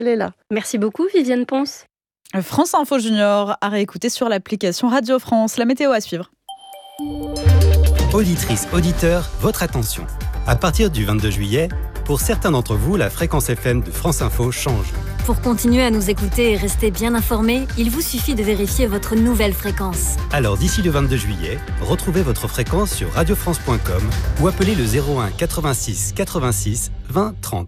Elle est là. Merci beaucoup, Viviane Ponce. France Info Junior à réécouter sur l'application Radio France. La météo à suivre. Auditrices, auditeurs, votre attention. À partir du 22 juillet, pour certains d'entre vous, la fréquence FM de France Info change. Pour continuer à nous écouter et rester bien informés, il vous suffit de vérifier votre nouvelle fréquence. Alors d'ici le 22 juillet, retrouvez votre fréquence sur radiofrance.com ou appelez le 01 86 86 20 30.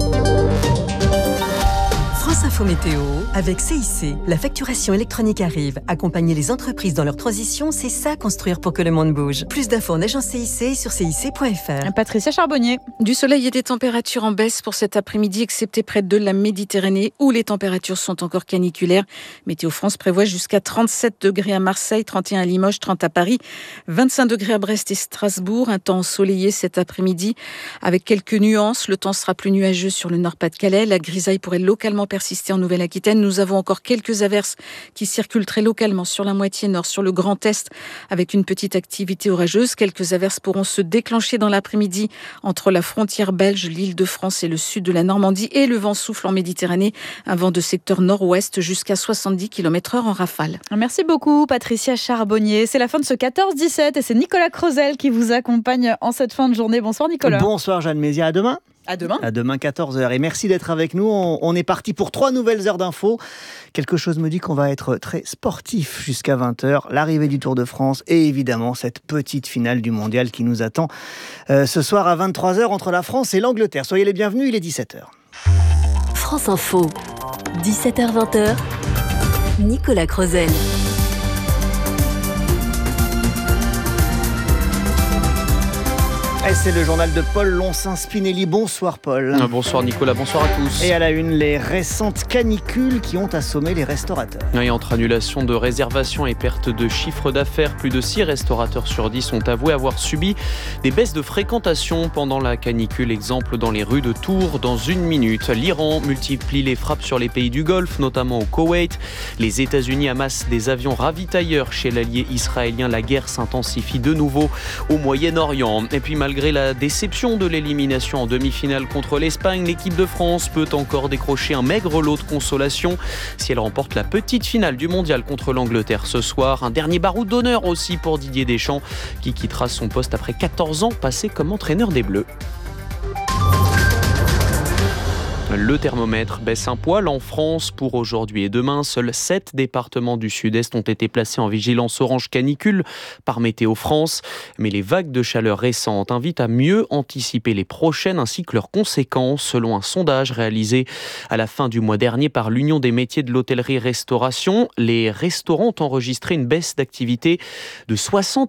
France Info Météo, avec CIC, la facturation électronique arrive. Accompagner les entreprises dans leur transition, c'est ça construire pour que le monde bouge. Plus d'infos en agence CIC sur cic.fr. Patricia Charbonnier. Du soleil et des températures en baisse pour cet après-midi, excepté près de la Méditerranée, où les températures sont encore caniculaires. Météo France prévoit jusqu'à 37 degrés à Marseille, 31 à Limoges, 30 à Paris, 25 degrés à Brest et Strasbourg. Un temps ensoleillé cet après-midi, avec quelques nuances. Le temps sera plus nuageux sur le Nord-Pas-de-Calais. La grisaille pourrait localement persister en Nouvelle-Aquitaine. Nous avons encore quelques averses qui circulent très localement sur la moitié nord, sur le Grand Est, avec une petite activité orageuse. Quelques averses pourront se déclencher dans l'après-midi entre la frontière belge, l'Île-de-France et le sud de la Normandie. Et le vent souffle en Méditerranée, un vent de secteur nord-ouest jusqu'à 70 km/h en rafale. Merci beaucoup Patricia Charbonnier. C'est la fin de ce 14-17 et c'est Nicolas Crozel qui vous accompagne en cette fin de journée. Bonsoir Nicolas. Bonsoir Jeanne Mézia, à demain. À demain. À demain 14h. Et merci d'être avec nous. On est parti pour 3 nouvelles heures d'infos. Quelque chose me dit qu'on va être très sportif jusqu'à 20h. L'arrivée du Tour de France et évidemment cette petite finale du mondial qui nous attend ce soir à 23h entre la France et l'Angleterre. Soyez les bienvenus, il est 17h. France Info, 17h-20h, Nicolas Crozel. Et c'est le journal de Paul Lonsin-Spinelli. Bonsoir Paul. Bonsoir Nicolas, bonsoir à tous. Et à la une, les récentes canicules qui ont assommé les restaurateurs. Et entre annulation de réservations et perte de chiffre d'affaires, plus de 6 restaurateurs sur 10 ont avoué avoir subi des baisses de fréquentation pendant la canicule. Exemple dans les rues de Tours dans une minute. L'Iran multiplie les frappes sur les pays du Golfe, notamment au Koweït. Les États-Unis amassent des avions ravitailleurs chez l'allié israélien. La guerre s'intensifie de nouveau au Moyen-Orient. Et puis malgré la déception de l'élimination en demi-finale contre l'Espagne, l'équipe de France peut encore décrocher un maigre lot de consolation si elle remporte la petite finale du mondial contre l'Angleterre ce soir. Un dernier baroud d'honneur aussi pour Didier Deschamps qui quittera son poste après 14 ans passés comme entraîneur des Bleus. Le thermomètre baisse un poil en France pour aujourd'hui et demain. Seuls 7 départements du sud-est ont été placés en vigilance orange canicule par Météo France. Mais les vagues de chaleur récentes invitent à mieux anticiper les prochaines ainsi que leurs conséquences. Selon un sondage réalisé à la fin du mois dernier par l'Union des métiers de l'hôtellerie-restauration, les restaurants ont enregistré une baisse d'activité de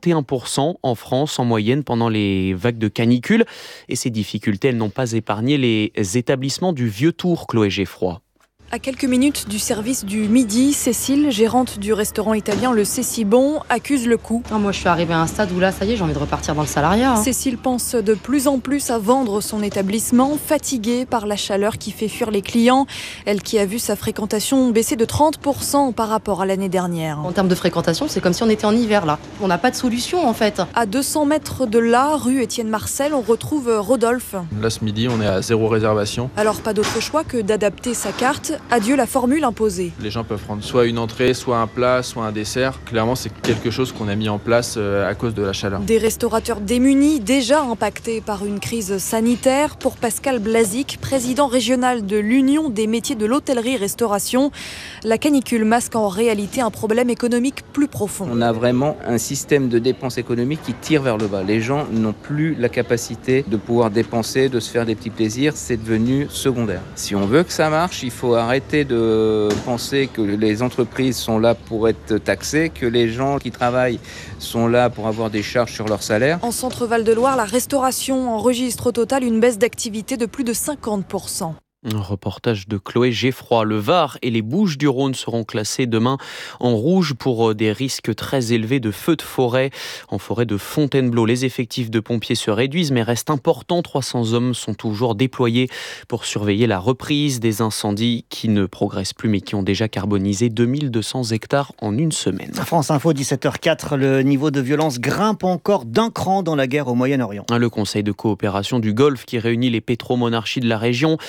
61% en France en moyenne pendant les vagues de canicule. Et ces difficultés, elles n'ont pas épargné les établissements du Vieux-Tour, Chloé Geffroy. À quelques minutes du service du midi, Cécile, gérante du restaurant italien Le Cécibon, accuse le coup. Moi, je suis arrivée à un stade où là, ça y est, j'ai envie de repartir dans le salariat. Cécile pense de plus en plus à vendre son établissement, fatiguée par la chaleur qui fait fuir les clients. Elle qui a vu sa fréquentation baisser de 30% par rapport à l'année dernière. En termes de fréquentation, c'est comme si on était en hiver là. On n'a pas de solution en fait. À 200 mètres de là, rue Étienne Marcel, on retrouve Rodolphe. Là, ce midi, on est à 0 réservation. Alors, pas d'autre choix que d'adapter sa carte. Adieu la formule imposée. Les gens peuvent prendre soit une entrée, soit un plat, soit un dessert. Clairement, c'est quelque chose qu'on a mis en place à cause de la chaleur. Des restaurateurs démunis, déjà impactés par une crise sanitaire. Pour Pascal Blazic, président régional de l'Union des métiers de l'hôtellerie-restauration, la canicule masque en réalité un problème économique plus profond. On a vraiment un système de dépenses économiques qui tire vers le bas. Les gens n'ont plus la capacité de pouvoir dépenser, de se faire des petits plaisirs. C'est devenu secondaire. Si on veut que ça marche, il faut arrêter de penser que les entreprises sont là pour être taxées, que les gens qui travaillent sont là pour avoir des charges sur leur salaire. En Centre-Val de Loire, la restauration enregistre au total une baisse d'activité de plus de 50%. Un reportage de Chloé Geffroy. Le Var et les Bouches-du-Rhône seront classés demain en rouge pour des risques très élevés de feux de forêt. En forêt de Fontainebleau, les effectifs de pompiers se réduisent mais restent importants. 300 hommes sont toujours déployés pour surveiller la reprise des incendies qui ne progressent plus mais qui ont déjà carbonisé 2200 hectares en une semaine. France Info, 17h04, le niveau de violence grimpe encore d'un cran dans la guerre au Moyen-Orient. Le Conseil de coopération du Golfe qui réunit les pétromonarchies de la région a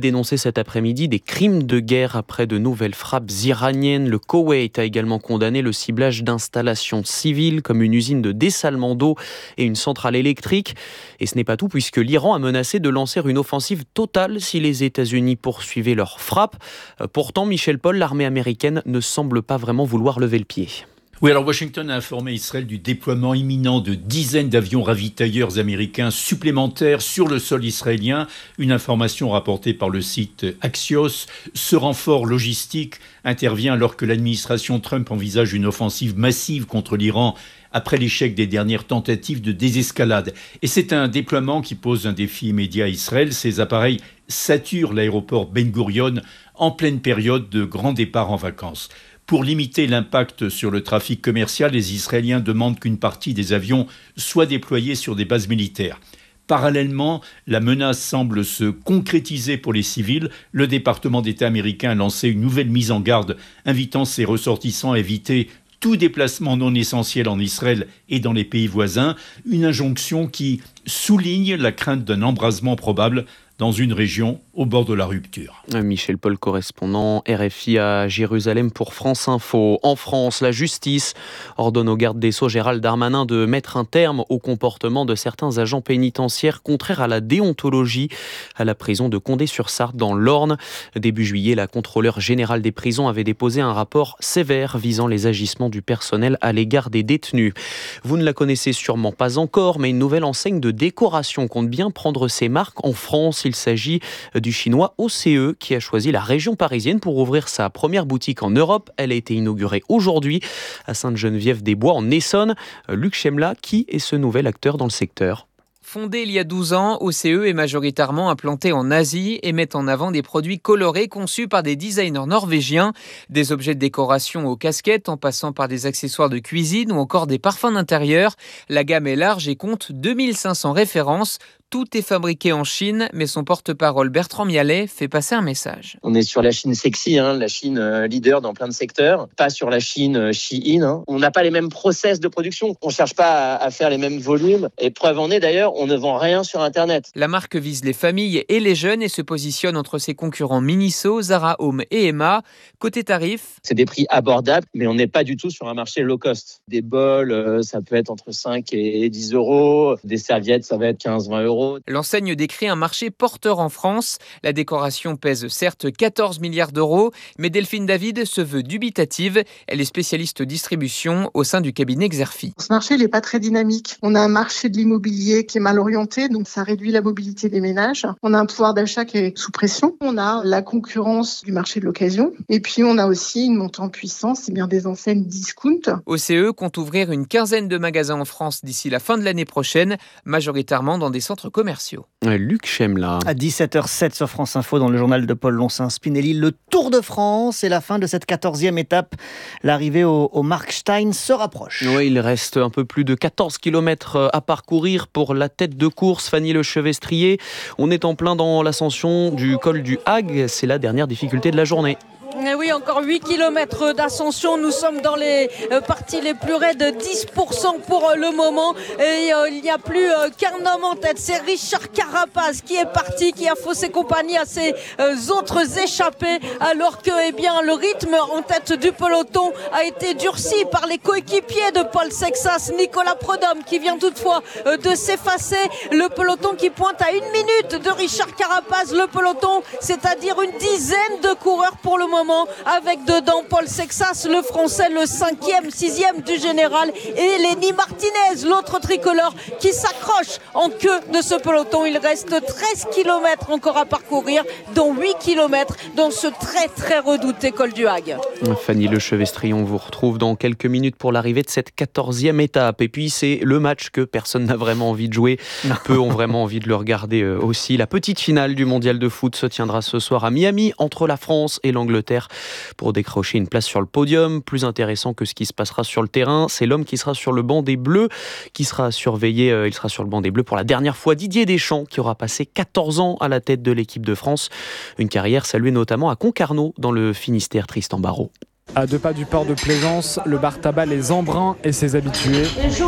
dénoncé cet après-midi des crimes de guerre après de nouvelles frappes iraniennes. Le Koweït a également condamné le ciblage d'installations civiles comme une usine de dessalement d'eau et une centrale électrique. Et ce n'est pas tout puisque l'Iran a menacé de lancer une offensive totale si les États-Unis poursuivaient leurs frappes. Pourtant, Michel Paul, l'armée américaine ne semble pas vraiment vouloir lever le pied. Oui, alors Washington a informé Israël du déploiement imminent de dizaines d'avions ravitailleurs américains supplémentaires sur le sol israélien. Une information rapportée par le site Axios. Ce renfort logistique intervient alors que l'administration Trump envisage une offensive massive contre l'Iran après l'échec des dernières tentatives de désescalade. Et c'est un déploiement qui pose un défi immédiat à Israël. Ces appareils saturent l'aéroport Ben Gurion en pleine période de grand départ en vacances. Pour limiter l'impact sur le trafic commercial, les Israéliens demandent qu'une partie des avions soit déployée sur des bases militaires. Parallèlement, la menace semble se concrétiser pour les civils. Le département d'État américain a lancé une nouvelle mise en garde, invitant ses ressortissants à éviter tout déplacement non essentiel en Israël et dans les pays voisins. Une injonction qui souligne la crainte d'un embrasement probable dans une région au bord de la rupture. Michel Paul, correspondant RFI à Jérusalem pour France Info. En France, la justice ordonne au garde des Sceaux Gérald Darmanin de mettre un terme au comportement de certains agents pénitentiaires contraires à la déontologie à la prison de Condé-sur-Sarthe dans l'Orne. Début juillet, la contrôleure générale des prisons avait déposé un rapport sévère visant les agissements du personnel à l'égard des détenus. Vous ne la connaissez sûrement pas encore, mais une nouvelle enseigne de décoration compte bien prendre ses marques en France. Il s'agit du chinois OCE qui a choisi la région parisienne pour ouvrir sa première boutique en Europe. Elle a été inaugurée aujourd'hui à Sainte-Geneviève-des-Bois en Essonne. Luc Chemla, qui est ce nouvel acteur dans le secteur ? Fondé il y a 12 ans, OCE est majoritairement implanté en Asie et met en avant des produits colorés conçus par des designers norvégiens. Des objets de décoration aux casquettes en passant par des accessoires de cuisine ou encore des parfums d'intérieur. La gamme est large et compte 2500 références. Tout est fabriqué en Chine, mais son porte-parole Bertrand Mialet fait passer un message. On est sur la Chine sexy, la Chine leader dans plein de secteurs, pas sur la Chine Shein. On n'a pas les mêmes process de production, on ne cherche pas à faire les mêmes volumes. Et preuve en est d'ailleurs, on ne vend rien sur Internet. La marque vise les familles et les jeunes et se positionne entre ses concurrents Miniso, Zara Home et Emma. Côté tarif, c'est des prix abordables, mais on n'est pas du tout sur un marché low cost. Des bols, ça peut être entre 5 et 10 euros. Des serviettes, ça va être 15-20 euros. L'enseigne décrit un marché porteur en France. La décoration pèse certes 14 milliards d'euros, mais Delphine David se veut dubitative. Elle est spécialiste distribution au sein du cabinet Xerfi. Ce marché n'est pas très dynamique. On a un marché de l'immobilier qui est mal orienté, donc ça réduit la mobilité des ménages. On a un pouvoir d'achat qui est sous pression. On a la concurrence du marché de l'occasion. Et puis on a aussi une montée en puissance, c'est bien des enseignes discount. OCE compte ouvrir une quinzaine de magasins en France d'ici la fin de l'année prochaine, majoritairement dans des centres commerciaux. Luc Chemla. À 17h07 sur France Info, dans le journal de Paul Loncin-Spinelli, le Tour de France et la fin de cette 14e étape. L'arrivée au Markstein se rapproche. Oui, il reste un peu plus de 14 km à parcourir pour la tête de course, Fanny Lechevestrier. On est en plein dans l'ascension du col du Hag. C'est la dernière difficulté de la journée. Et oui, encore 8 km d'ascension. Nous sommes dans les parties les plus raides, 10% pour le moment. Et il n'y a plus qu'un homme en tête. C'est Richard Carapaz qui est parti, qui a faussé compagnie à ses autres échappés. Alors que le rythme en tête du peloton a été durci par les coéquipiers de Paul Sexas. Nicolas Prudhomme qui vient toutefois de s'effacer. Le peloton qui pointe à 1 minute de Richard Carapaz. Le peloton, c'est-à-dire une dizaine de coureurs pour le moment. Avec dedans Paul Sexas, le français, le 5e, 6e du général, et Lenny Martinez, l'autre tricolore, qui s'accroche en queue de ce peloton. Il reste 13 km encore à parcourir, dont 8 km dans ce très très redouté col du Hag. Fanny Lechevestrier, on vous retrouve dans quelques minutes pour l'arrivée de cette 14e étape. Et puis c'est le match que personne n'a vraiment envie de jouer. Peu ont vraiment envie de le regarder aussi. La petite finale du mondial de foot se tiendra ce soir à Miami entre la France et l'Angleterre pour décrocher une place sur le podium. Plus intéressant que ce qui se passera sur le terrain, c'est l'homme qui sera sur le banc des Bleus, qui sera surveillé. Il sera sur le banc des Bleus pour la dernière fois. Didier Deschamps, qui aura passé 14 ans à la tête de l'équipe de France. Une carrière saluée notamment à Concarneau, dans le Finistère. Tristan Barraud. À 2 pas du port de Plaisance, le bar tabac Les Embruns et ses habitués.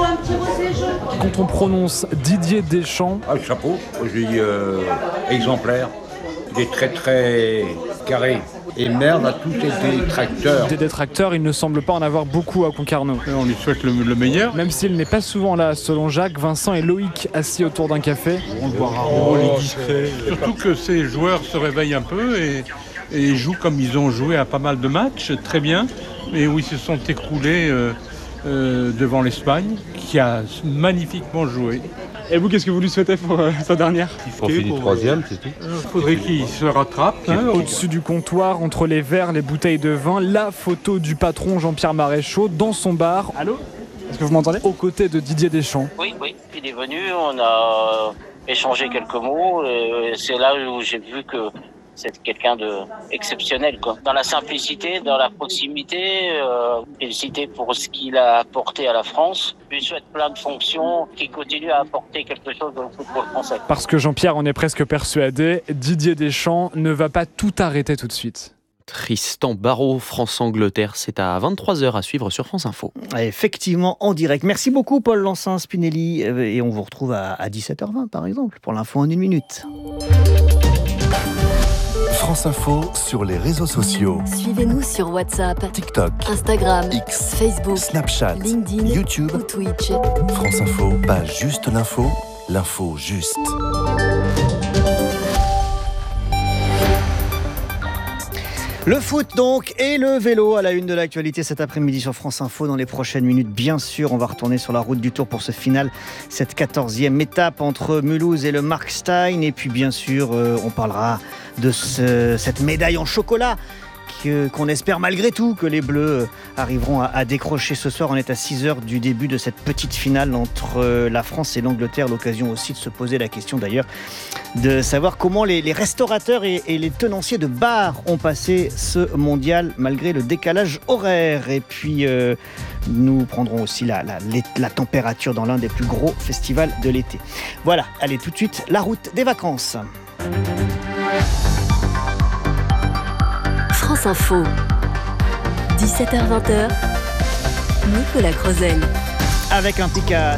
Quand on prononce Didier Deschamps... Ah, le chapeau, je dis exemplaire. des traits très carrés. Et merde à tous ces détracteurs. Des détracteurs, il ne semble pas en avoir beaucoup à Concarneau. On lui souhaite le meilleur. Même s'il n'est pas souvent là, selon Jacques, Vincent et Loïc assis autour d'un café. On le voit rarement, il est discret. Surtout que ces joueurs se réveillent un peu et jouent comme ils ont joué à pas mal de matchs, très bien, et où ils se sont écroulés devant l'Espagne, qui a magnifiquement joué. Et vous, qu'est-ce que vous lui souhaitez pour sa dernière? On finit troisième, c'est tout. Il faudrait qu'il se rattrape. Au-dessus du comptoir, entre les verres, les bouteilles de vin, la photo du patron Jean-Pierre Maréchaux dans son bar. Allô? Est-ce que vous m'entendez? Aux côtés de Didier Deschamps. Oui, il est venu, on a échangé quelques mots, et c'est là où j'ai vu que c'est quelqu'un d'exceptionnel, quoi. Dans la simplicité, dans la proximité, félicité pour ce qu'il a apporté à la France. Je lui souhaite plein de fonctions, qu'il continue à apporter quelque chose dans le football français. Parce que Jean-Pierre en est presque persuadé, Didier Deschamps ne va pas tout arrêter tout de suite. Tristan Barraud, France-Angleterre, c'est à 23h à suivre sur France Info. Effectivement, en direct. Merci beaucoup Paul Lancin, Spinelli, et on vous retrouve à 17h20 par exemple, pour l'info en 1 minute. France Info sur les réseaux sociaux. Suivez-nous sur WhatsApp, TikTok, Instagram, X, Facebook, Snapchat, LinkedIn, YouTube ou Twitch. France Info, pas juste l'info, l'info juste. Le foot donc et le vélo à la une de l'actualité cet après-midi sur France Info. Dans les prochaines minutes, bien sûr, on va retourner sur la route du Tour pour ce final, cette 14e étape entre Mulhouse et le Markstein. Et puis bien sûr, on parlera de cette médaille en chocolat qu'on espère malgré tout que les Bleus arriveront à décrocher ce soir. On est à 6h du début de cette petite finale entre la France et l'Angleterre. L'occasion aussi de se poser la question d'ailleurs de savoir comment les restaurateurs et les tenanciers de bars ont passé ce mondial malgré le décalage horaire. Et puis nous prendrons aussi la température dans l'un des plus gros festivals de l'été. Voilà, allez tout de suite, la route des vacances. France Info, 17h-20h, Nicolas Crozel. Avec un pic à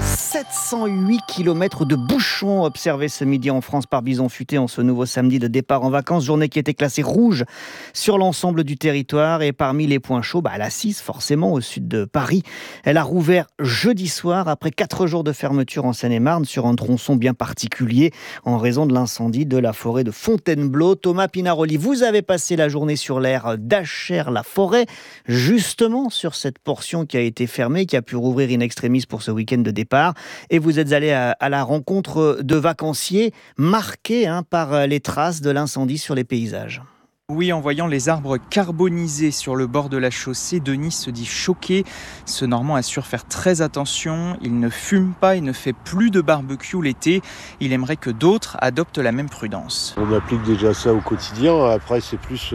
708 km de bouchons observés ce midi en France par Bison Futé en ce nouveau samedi de départ en vacances. Journée qui était classée rouge sur l'ensemble du territoire. Et parmi les points chauds, la 6 forcément au sud de Paris. Elle a rouvert jeudi soir après 4 jours de fermeture en Seine-et-Marne sur un tronçon bien particulier en raison de l'incendie de la forêt de Fontainebleau. Thomas Pinaroli, vous avez passé la journée sur l'aire d'Achères-la-Forêt, justement sur cette portion qui a été fermée, qui a pu rouvrir in extremis pour ce week-end de départ. Et vous êtes allé à la rencontre de vacanciers marqués par les traces de l'incendie sur les paysages. Oui, en voyant les arbres carbonisés sur le bord de la chaussée, Denis se dit choqué. Ce Normand assure faire très attention. Il ne fume pas, il ne fait plus de barbecue l'été. Il aimerait que d'autres adoptent la même prudence. On applique déjà ça au quotidien. Après, c'est plus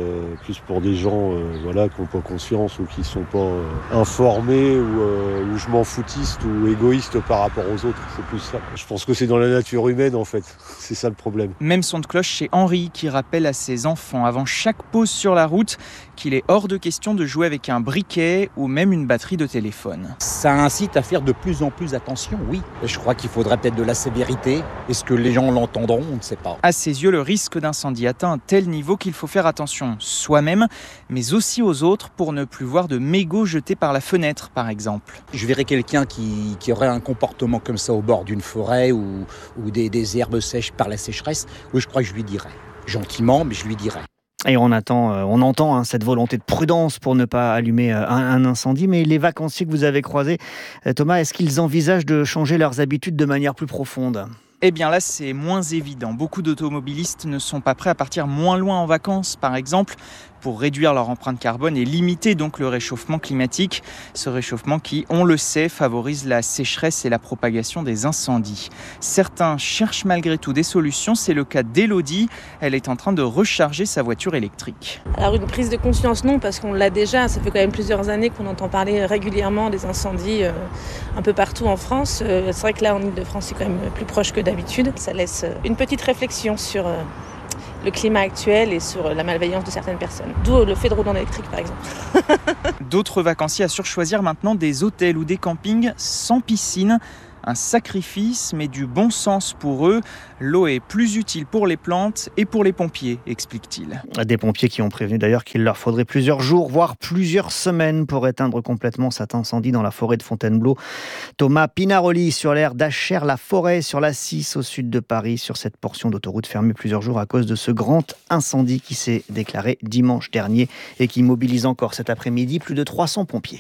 pour des gens qui n'ont pas conscience ou qui ne sont pas informés ou je m'en foutiste ou égoïste par rapport aux autres. C'est plus ça. Je pense que c'est dans la nature humaine, en fait. C'est ça le problème. Même son de cloche chez Henri qui rappelle à ses enfants avant chaque pause sur la route qu'il est hors de question de jouer avec un briquet ou même une batterie de téléphone. Ça incite à faire de plus en plus attention, oui. Je crois qu'il faudrait peut-être de la sévérité. Est-ce que les gens l'entendront? On ne sait pas. À ses yeux, le risque d'incendie atteint un tel niveau qu'il faut faire attention soi-même, mais aussi aux autres pour ne plus voir de mégots jetés par la fenêtre, par exemple. Je verrais quelqu'un qui aurait un comportement comme ça au bord d'une forêt ou des herbes sèches par la sécheresse. Oui, je crois que je lui dirais. Gentiment, mais je lui dirais. Et on entend cette volonté de prudence pour ne pas allumer un incendie. Mais les vacanciers que vous avez croisés, Thomas, est-ce qu'ils envisagent de changer leurs habitudes de manière plus profonde ? Eh bien là, c'est moins évident. Beaucoup d'automobilistes ne sont pas prêts à partir moins loin en vacances, par exemple, pour réduire leur empreinte carbone et limiter donc le réchauffement climatique. Ce réchauffement qui, on le sait, favorise la sécheresse et la propagation des incendies. Certains cherchent malgré tout des solutions. C'est le cas d'Élodie. Elle est en train de recharger sa voiture électrique. Alors une prise de conscience, non, parce qu'on l'a déjà. Ça fait quand même plusieurs années qu'on entend parler régulièrement des incendies un peu partout en France. C'est vrai que là, en Ile-de-France, c'est quand même plus proche que d'habitude. Ça laisse une petite réflexion sur le climat actuel et sur la malveillance de certaines personnes. D'où le fait de rouler en électrique, par exemple. D'autres vacanciers assurent choisir maintenant des hôtels ou des campings sans piscine. Un sacrifice, mais du bon sens pour eux. L'eau est plus utile pour les plantes et pour les pompiers, explique-t-il. Des pompiers qui ont prévenu d'ailleurs qu'il leur faudrait plusieurs jours, voire plusieurs semaines pour éteindre complètement cet incendie dans la forêt de Fontainebleau. Thomas Pinaroli sur l'aire d'Achères-la-Forêt, sur la 6 au sud de Paris, sur cette portion d'autoroute fermée plusieurs jours à cause de ce grand incendie qui s'est déclaré dimanche dernier et qui mobilise encore cet après-midi plus de 300 pompiers.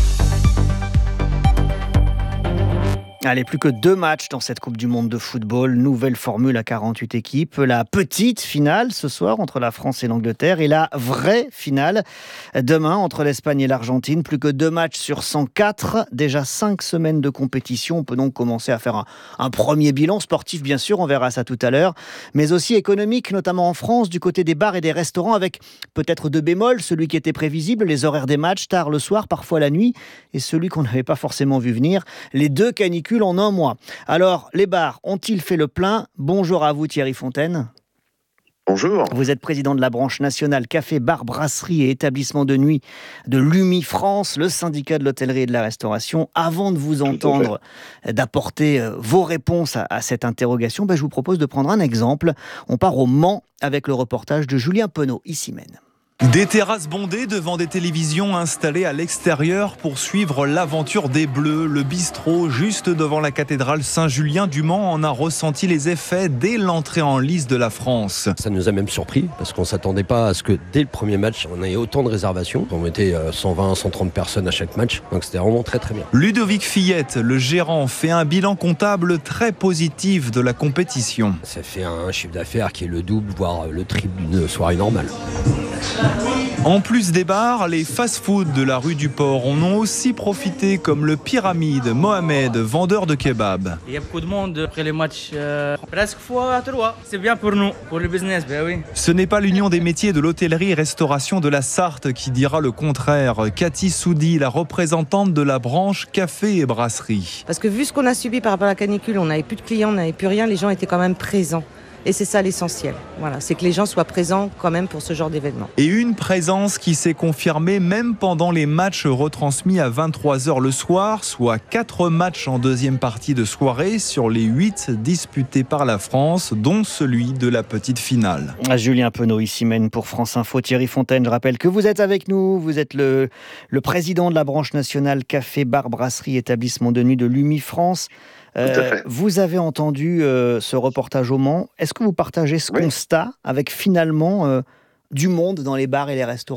Allez, plus que 2 matchs dans cette Coupe du Monde de football. Nouvelle formule à 48 équipes. La petite finale ce soir entre la France et l'Angleterre et la vraie finale demain entre l'Espagne et l'Argentine. Plus que 2 matchs sur 104. Déjà 5 semaines de compétition. On peut donc commencer à faire un premier bilan sportif, bien sûr. On verra ça tout à l'heure. Mais aussi économique, notamment en France, du côté des bars et des restaurants, avec peut-être 2 bémols. Celui qui était prévisible, les horaires des matchs, tard le soir, parfois la nuit. Et celui qu'on n'avait pas forcément vu venir, les 2 canicules en un mois. Alors, les bars ont-ils fait le plein ? Bonjour à vous Thierry Fontaine. Bonjour. Vous êtes président de la branche nationale café, bar, brasserie et établissement de nuit de l'UMI France, le syndicat de l'hôtellerie et de la restauration. Avant de vous entendre d'apporter vos réponses à cette interrogation, je vous propose de prendre un exemple. On part au Mans avec le reportage de Julien Penaud, ici même. Des terrasses bondées devant des télévisions installées à l'extérieur pour suivre l'aventure des Bleus. Le bistrot, juste devant la cathédrale Saint-Julien du Mans, en a ressenti les effets dès l'entrée en lice de la France. Ça nous a même surpris parce qu'on ne s'attendait pas à ce que dès le premier match, on ait autant de réservations. On mettait 120, 130 personnes à chaque match, donc c'était vraiment très très bien. Ludovic Fillette, le gérant, fait un bilan comptable très positif de la compétition. Ça fait un chiffre d'affaires qui est le double, voire le triple d'une soirée normale. En plus des bars, les fast-food de la rue du Port en ont aussi profité, comme le Pyramide Mohamed, vendeur de kebab. Il y a beaucoup de monde après les matchs, presque fois 3. C'est bien pour nous, pour le business, oui. Ce n'est pas l'Union des métiers de l'hôtellerie-restauration de la Sarthe qui dira le contraire. Cathy Soudi, la représentante de la branche café et brasserie. Parce que vu ce qu'on a subi par rapport à la canicule, on n'avait plus de clients, on n'avait plus rien, les gens étaient quand même présents. Et c'est ça l'essentiel. Voilà, c'est que les gens soient présents quand même pour ce genre d'événement. Et une présence qui s'est confirmée même pendant les matchs retransmis à 23h le soir, soit 4 matchs en deuxième partie de soirée sur les 8 disputés par la France, dont celui de la petite finale. Julien Penaud, ici mène pour France Info. Thierry Fontaine, je rappelle que vous êtes avec nous. Vous êtes le président de la branche nationale café, bar, brasserie, établissement de nuit de l'UMI France. Vous avez entendu ce reportage au Mans. Est-ce que vous partagez ce constat avec finalement du monde dans les bars et les restaurants ?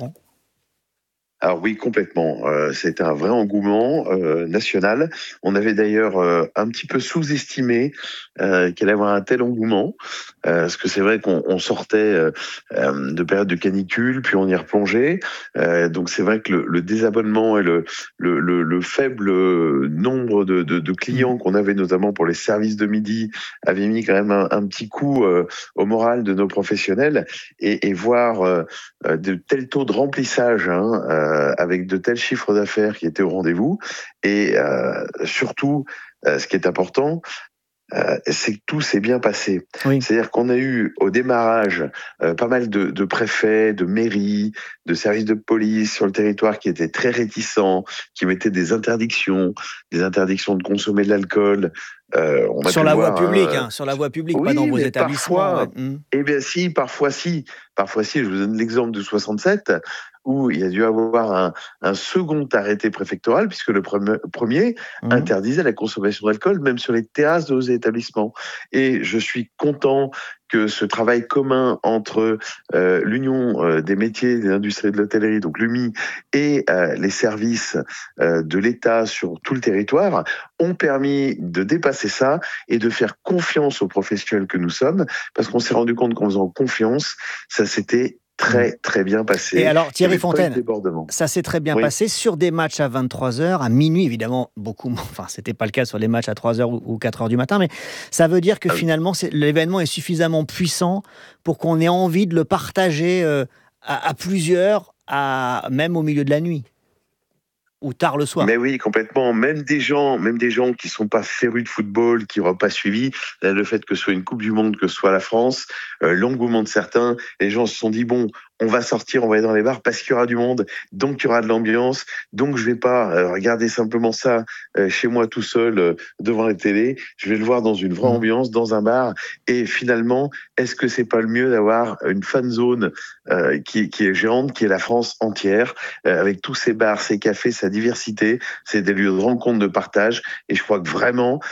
Alors oui, complètement. C'était un vrai engouement national. On avait d'ailleurs un petit peu sous-estimé qu'il allait y avoir un tel engouement, parce que c'est vrai qu'on sortait de périodes de canicule, puis on y replongeait. Donc c'est vrai que le désabonnement et le faible nombre de clients qu'on avait, notamment pour les services de midi, avait mis quand même un petit coup au moral de nos professionnels. Et voir de tels taux de remplissage, avec de tels chiffres d'affaires qui étaient au rendez-vous. Et surtout, ce qui est important, c'est que tout s'est bien passé. Oui. C'est-à-dire qu'on a eu au démarrage pas mal de préfets, de mairies, de services de police sur le territoire qui étaient très réticents, qui mettaient des interdictions de consommer de l'alcool. Sur la voie publique, sur la voie publique, oui, pas dans vos établissements. Eh bien si, parfois si. Je vous donne l'exemple de 67, où il y a dû avoir un second arrêté préfectoral, puisque le premier interdisait la consommation d'alcool, même sur les terrasses de nos établissements. Et je suis content que ce travail commun entre l'Union des métiers et des industries de l'hôtellerie, donc l'UMI, et les services de l'État sur tout le territoire ont permis de dépasser ça et de faire confiance aux professionnels que nous sommes, parce qu'on s'est rendu compte qu'en faisant confiance, ça s'était très très bien passé. Et alors Thierry Fontaine, ça s'est très bien passé sur des matchs à 23h, à minuit évidemment, c'était pas le cas sur les matchs à 3h ou 4h du matin, mais ça veut dire que finalement l'événement est suffisamment puissant pour qu'on ait envie de le partager à plusieurs, même au milieu de la nuit ou tard le soir. Mais oui, complètement. Même des gens qui sont pas férus de football, qui n'auront pas suivi, le fait que ce soit une Coupe du Monde, que ce soit la France, l'engouement de certains, les gens se sont dit, bon, on va sortir, on va aller dans les bars parce qu'il y aura du monde, donc il y aura de l'ambiance, donc je vais pas regarder simplement ça chez moi tout seul devant la télé, je vais le voir dans une vraie ambiance, dans un bar. Et finalement, est-ce que c'est pas le mieux d'avoir une fan zone qui est géante, qui est la France entière, avec tous ces bars, ces cafés, sa diversité, c'est des lieux de rencontre, de partage. Et je crois que vraiment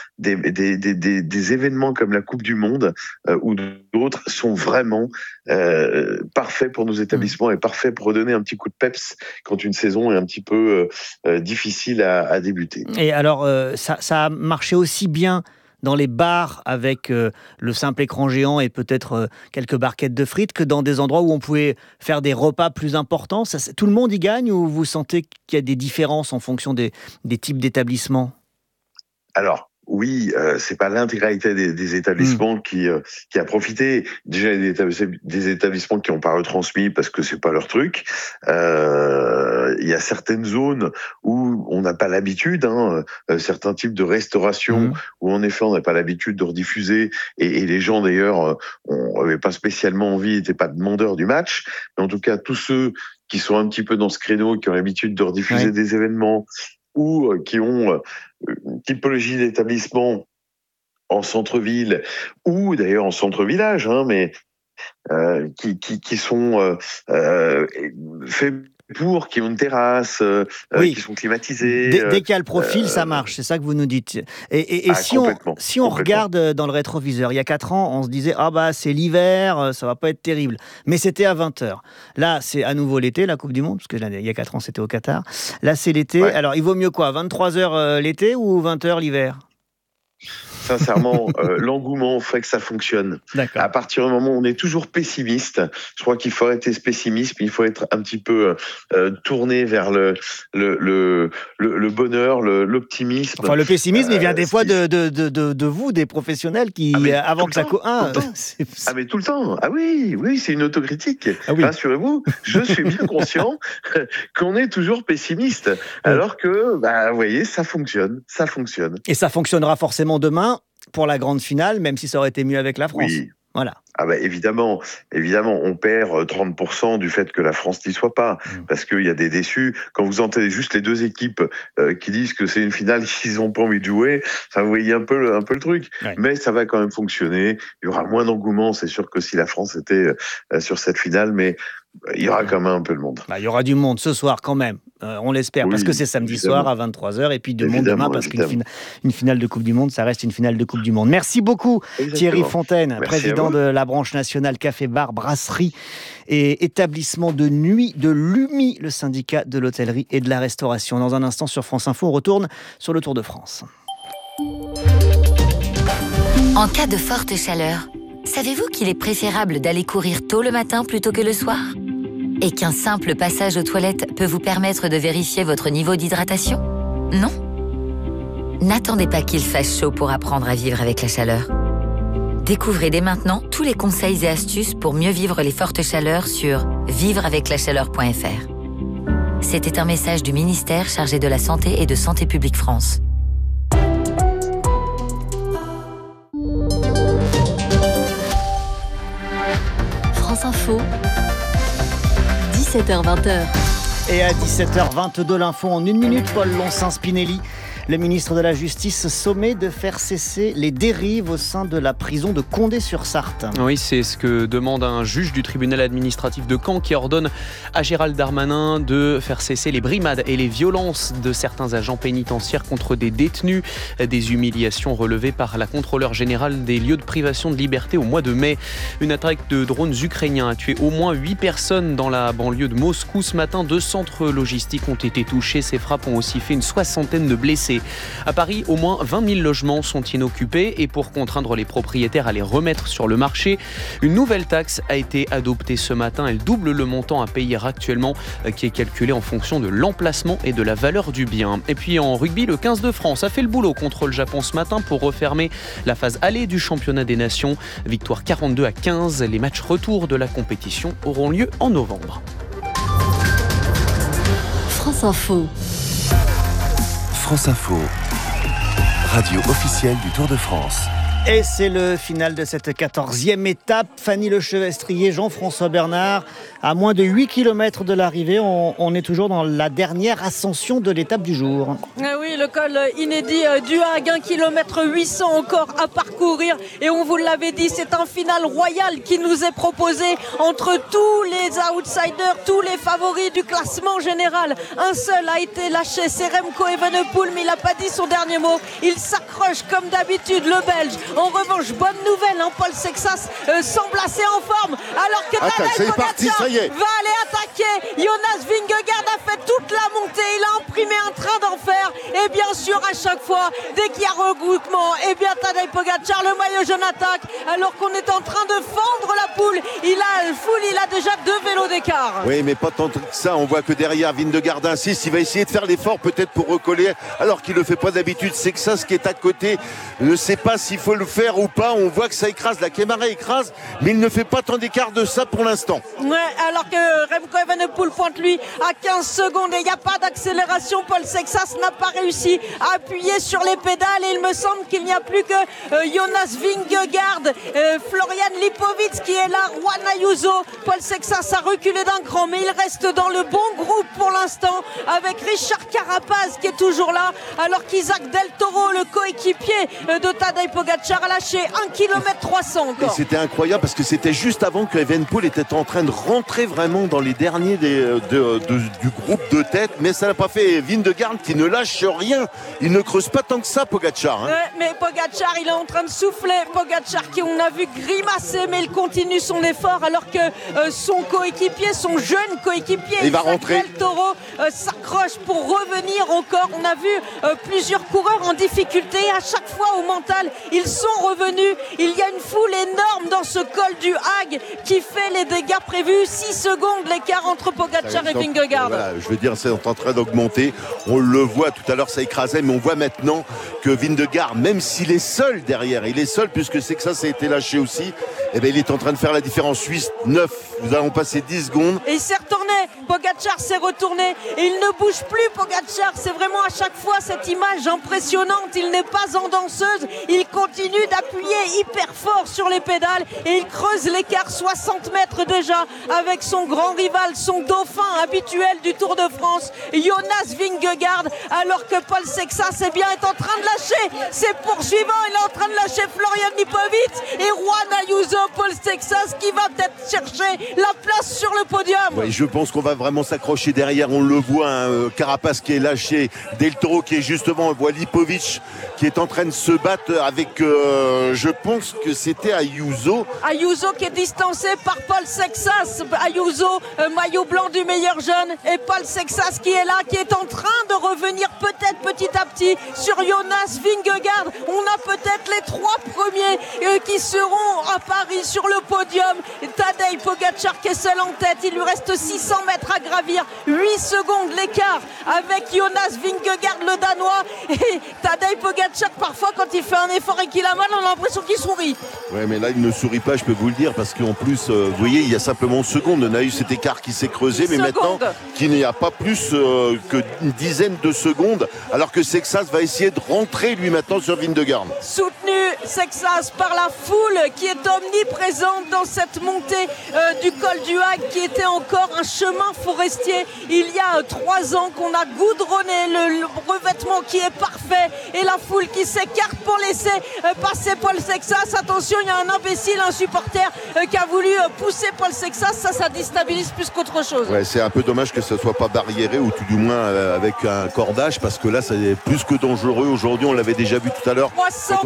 des événements comme la Coupe du Monde ou d'autres sont vraiment parfaits pour nos établissements et parfaits pour redonner un petit coup de peps quand une saison est un petit peu difficile à débuter. Et alors, ça a marché aussi bien dans les bars avec le simple écran géant et peut-être quelques barquettes de frites que dans des endroits où on pouvait faire des repas plus importants. Tout le monde y gagne ou vous sentez qu'il y a des différences en fonction des types d'établissements ? Alors, oui, c'est pas l'intégralité des établissements qui a profité. Déjà, il y a des établissements qui n'ont pas retransmis parce que c'est pas leur truc. Il y a certaines zones où on n'a pas l'habitude, certains types de restauration où en effet on n'a pas l'habitude de rediffuser et les gens d'ailleurs n'avaient pas spécialement envie, n'étaient pas demandeurs du match. Mais en tout cas, tous ceux qui sont un petit peu dans ce créneau, qui ont l'habitude de rediffuser des événements ou qui ont une typologie d'établissement en centre-ville ou d'ailleurs en centre-village, mais qui sont faits pour, qui ont une terrasse, qui sont climatisés. Dès qu'il y a le profil, ça marche, c'est ça que vous nous dites. Et si on regarde dans le rétroviseur, il y a 4 ans, on se disait c'est l'hiver, ça va pas être terrible. Mais c'était à 20h. Là, c'est à nouveau l'été, la Coupe du Monde, parce que il y a 4 ans, c'était au Qatar. Là, c'est l'été. Ouais. Alors, il vaut mieux quoi, 23h l'été ou 20h l'hiver ? Sincèrement, l'engouement fait que ça fonctionne. D'accord. À partir du moment où on est toujours pessimiste, je crois qu'il faut arrêter ce pessimisme, il faut être un petit peu tourné vers le bonheur, l'optimisme. Enfin, le pessimisme, il vient des fois de vous, des professionnels qui, avant que ça... mais tout le temps. Ah oui, c'est une autocritique. Rassurez-vous, je suis bien conscient qu'on est toujours pessimiste, alors que, vous voyez, ça fonctionne. Et ça fonctionnera forcément demain pour la grande finale, même si ça aurait été mieux avec la France. Oui. Voilà. Évidemment, on perd 30% du fait que la France n'y soit pas, parce qu'il y a des déçus. Quand vous entendez juste les deux équipes qui disent que c'est une finale qu'ils n'ont pas envie de jouer, vous voyez un peu le truc. Ouais. Mais ça va quand même fonctionner. Il y aura moins d'engouement, c'est sûr, que si la France était sur cette finale, mais il y aura quand même un peu de monde. Il y aura du monde ce soir quand même, on l'espère, parce que c'est samedi soir à 23h, et puis de monde demain, parce qu'une finale de Coupe du Monde, ça reste une finale de Coupe du Monde. Merci beaucoup Thierry Fontaine, président de la branche nationale Café Bar Brasserie et établissement de nuit de l'UMI, le syndicat de l'hôtellerie et de la restauration. Dans un instant sur France Info, on retourne sur le Tour de France. En cas de forte chaleur, savez-vous qu'il est préférable d'aller courir tôt le matin plutôt que le soir ? Et qu'un simple passage aux toilettes peut vous permettre de vérifier votre niveau d'hydratation ? Non ? N'attendez pas qu'il fasse chaud pour apprendre à vivre avec la chaleur. Découvrez dès maintenant tous les conseils et astuces pour mieux vivre les fortes chaleurs sur vivreaveclachaleur.fr. C'était un message du ministère chargé de la Santé et de Santé publique France. France Info, 17h-20h. Et à 17h22, l'info en 1 minute, Paul Loncin-Spinelli. Le ministre de la Justice sommet de faire cesser les dérives au sein de la prison de Condé-sur-Sarthe. Oui, c'est ce que demande un juge du tribunal administratif de Caen qui ordonne à Gérald Darmanin de faire cesser les brimades et les violences de certains agents pénitentiaires contre des détenus. Des humiliations relevées par la contrôleure générale des lieux de privation de liberté au mois de mai. Une attaque de drones ukrainiens a tué au moins 8 personnes dans la banlieue de Moscou. Ce matin, 2 centres logistiques ont été touchés. Ces frappes ont aussi fait une 60aine de blessés. À Paris, au moins 20 000 logements sont inoccupés et pour contraindre les propriétaires à les remettre sur le marché, une nouvelle taxe a été adoptée ce matin. Elle double le montant à payer actuellement qui est calculé en fonction de l'emplacement et de la valeur du bien. Et puis en rugby, le 15 de France a fait le boulot contre le Japon ce matin pour refermer la phase aller du championnat des nations. Victoire 42-15. Les matchs retour de la compétition auront lieu en novembre. France Info. France Info, radio officielle du Tour de France. Et c'est le final de cette 14e étape. Fanny Lechevestrier, Jean-François Bernard, À moins de 8 km de l'arrivée, on est toujours dans la dernière ascension de l'étape du jour. Oui, le col inédit du Hague, 1 km 800 encore à parcourir. Et on vous l'avait dit, c'est un final royal qui nous est proposé entre tous les outsiders, tous les favoris du classement général. Un seul a été lâché, c'est Remco Evenepoel, mais il n'a pas dit son dernier mot. Il s'accroche comme d'habitude, le Belge. En revanche, bonne nouvelle, Paul Sexas semble assez en forme, alors que Tadej Pogačar va aller attaquer. Jonas Vingegaard a fait toute la montée, il a imprimé un train d'enfer. Et bien sûr, à chaque fois, dès qu'il y a regroupement, Tadej Pogačar, le maillot jaune attaque, alors qu'on est en train de fendre la poule. Il a déjà 2 vélos d'écart. Oui, mais pas tant que ça. On voit que derrière, Vingegaard insiste. Il va essayer de faire l'effort peut-être pour recoller, alors qu'il ne le fait pas d'habitude. Sexas qui est à côté ne sait pas s'il faut le faire ou pas. On voit que ça écrase, la Kémara écrase, mais il ne fait pas tant d'écart de ça pour l'instant. Ouais, alors que Remco Evenepoel pointe lui à 15 secondes et il n'y a pas d'accélération. Paul Sexas n'a pas réussi à appuyer sur les pédales et il me semble qu'il n'y a plus que Jonas Vingegaard, Florian Lipovic qui est là, Juan Ayuso. Paul Sexas a reculé d'un cran, mais il reste dans le bon groupe pour l'instant avec Richard Carapaz qui est toujours là, alors qu'Isaac Del Toro, le coéquipier de Tadej Pogačar, a lâché 1 km 300 encore. Et c'était incroyable parce que c'était juste avant que Evenepoel était en train de rentrer vraiment dans les derniers du groupe de tête, mais ça n'a pas fait. Vingegaard qui ne lâche rien, il ne creuse pas tant que ça, Pogačar. Ouais, mais Pogačar, il est en train de souffler. Pogačar qui, on a vu grimacer, mais il continue son effort alors que son coéquipier, son jeune coéquipier, il va rentrer. Del Toro s'accroche pour revenir encore. On a vu plusieurs coureurs en difficulté. À chaque fois au mental, ils sont revenus. Il y a une foule énorme dans ce col du Hague qui fait les dégâts prévus. 6 secondes l'écart entre Pogačar et Vingegaard. Voilà, je veux dire, c'est en train d'augmenter. On le voit tout à l'heure, ça écrasait, mais on voit maintenant que Vingegaard, même s'il est seul derrière, il est seul puisque c'est que ça a été lâché aussi, et bien il est en train de faire la différence. 9, nous allons passer 10 secondes. Et il s'est retourné, Pogačar s'est retourné et il ne bouge plus. Pogačar, c'est vraiment à chaque fois cette image impressionnante. Il n'est pas en danseuse, il continue d'appuyer hyper fort sur les pédales et il creuse l'écart 60 mètres déjà avec son grand rival, son dauphin habituel du Tour de France, Jonas Vingegaard, alors que Paul Sexas est en train de lâcher ses poursuivants. Il est en train de lâcher Florian Lipovic et Juan Ayuso. Paul Sexas qui va peut-être chercher la place sur le podium. Oui, je pense qu'on va vraiment s'accrocher derrière. On le voit, Carapaz qui est lâché, Del Toro qui est justement, on voit Lipovic qui est en train de se battre avec, je pense que c'était Ayuso. Ayuso qui est distancé par Paul Sexas. Ayuso, maillot blanc du meilleur jeune, et Paul Sexas qui est là, qui est en train de revenir peut-être petit à petit sur Jonas Vingegaard. On a peut-être les 3 premiers qui seront à Paris sur le podium. Tadej Pogačar qui est seul en tête, il lui reste 600 mètres à gravir, 8 secondes l'écart avec Jonas Vingegaard, le Danois. Et Tadej Pogačar, parfois quand il fait un effort et qu'il a mal, on a l'impression qu'il sourit. Ouais, mais là il ne sourit pas, je peux vous le dire, parce qu'en plus, vous voyez, il y a simplement une seconde. On a eu cet écart qui s'est creusé, mais maintenant qu'il n'y a pas plus qu'une dizaine de secondes, alors que Sexas va essayer de rentrer lui maintenant sur Vingegaard. Soutenu Sexas par la foule qui est omniprésente dans cette montée du col du Hague, qui était encore un chemin forestier il y a 3 ans, qu'on a goudronné, le revêtement qui est parfait et la foule qui s'écarte pour laisser passer Paul Sexas. Attention, il y a un imbécile, un supporter qui a voulu pousser Paul Sexas. Ça déstabilise plus qu'autre chose. Ouais, c'est un peu dommage que ça ne soit pas barriéré, ou tout du moins avec un cordage, parce que là c'est plus que dangereux. Aujourd'hui, on l'avait déjà vu tout à l'heure.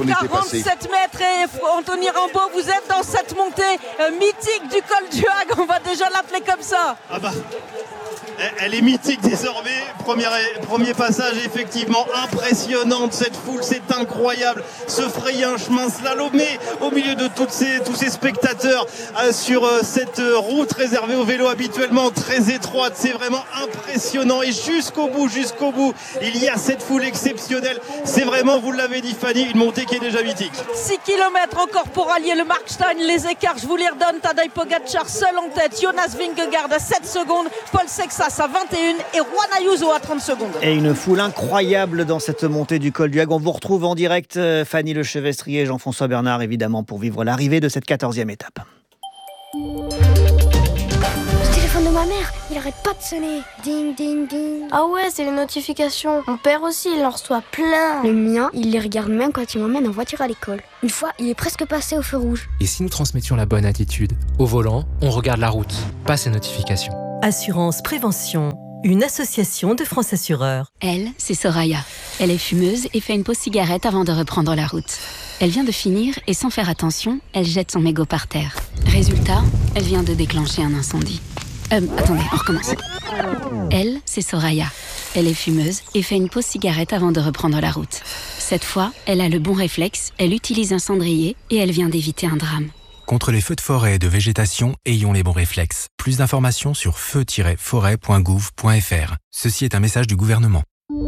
347 mètres et Anthony Rimbaud, vous êtes dans cette montée mythique du col du Hague, on va déjà l'appeler comme ça. Ah bah, elle est mythique désormais. Premier passage effectivement impressionnant de cette foule, c'est incroyable. Se frayer un chemin slalomé au milieu de tous ces spectateurs sur cette route réservée au vélo habituellement très étroite. C'est vraiment impressionnant et jusqu'au bout, il y a cette foule exceptionnelle. C'est vraiment, vous l'avez dit Fanny, une montée qui est déjà mythique. 6 km encore pour allier le Markstein. Les écarts, je vous les redonne. Tadej Pogačar seul en tête, Jonas Vingegaard à 7 secondes, Paul Sexas à 21 et Juan Ayuso à 30 secondes. Et une foule incroyable dans cette montée du col du Hague. On vous retrouve en direct, Fanny Lechevestrier et Jean-François Bernard, évidemment, pour vivre l'arrivée de cette 14e étape. ma mère, il arrête pas de sonner. Ding, ding, ding. Ah ouais, c'est les notifications. Mon père aussi, il en reçoit plein. Le mien, il les regarde même quand il m'emmène en voiture à l'école. Une fois, il est presque passé au feu rouge. Et si nous transmettions la bonne attitude ? Au volant, on regarde la route, pas ses notifications. Assurance Prévention, une association de France Assureurs. Elle, c'est Soraya. Elle est fumeuse et fait une pause cigarette avant de reprendre la route. Elle vient de finir et sans faire attention, elle jette son mégot par terre. Résultat, elle vient de déclencher un incendie. Attendez, on recommence. Elle, c'est Soraya. Elle est fumeuse et fait une pause cigarette avant de reprendre la route. Cette fois, elle a le bon réflexe, elle utilise un cendrier et elle vient d'éviter un drame. Contre les feux de forêt et de végétation, ayons les bons réflexes. Plus d'informations sur feu-forêt.gouv.fr. Ceci est un message du gouvernement.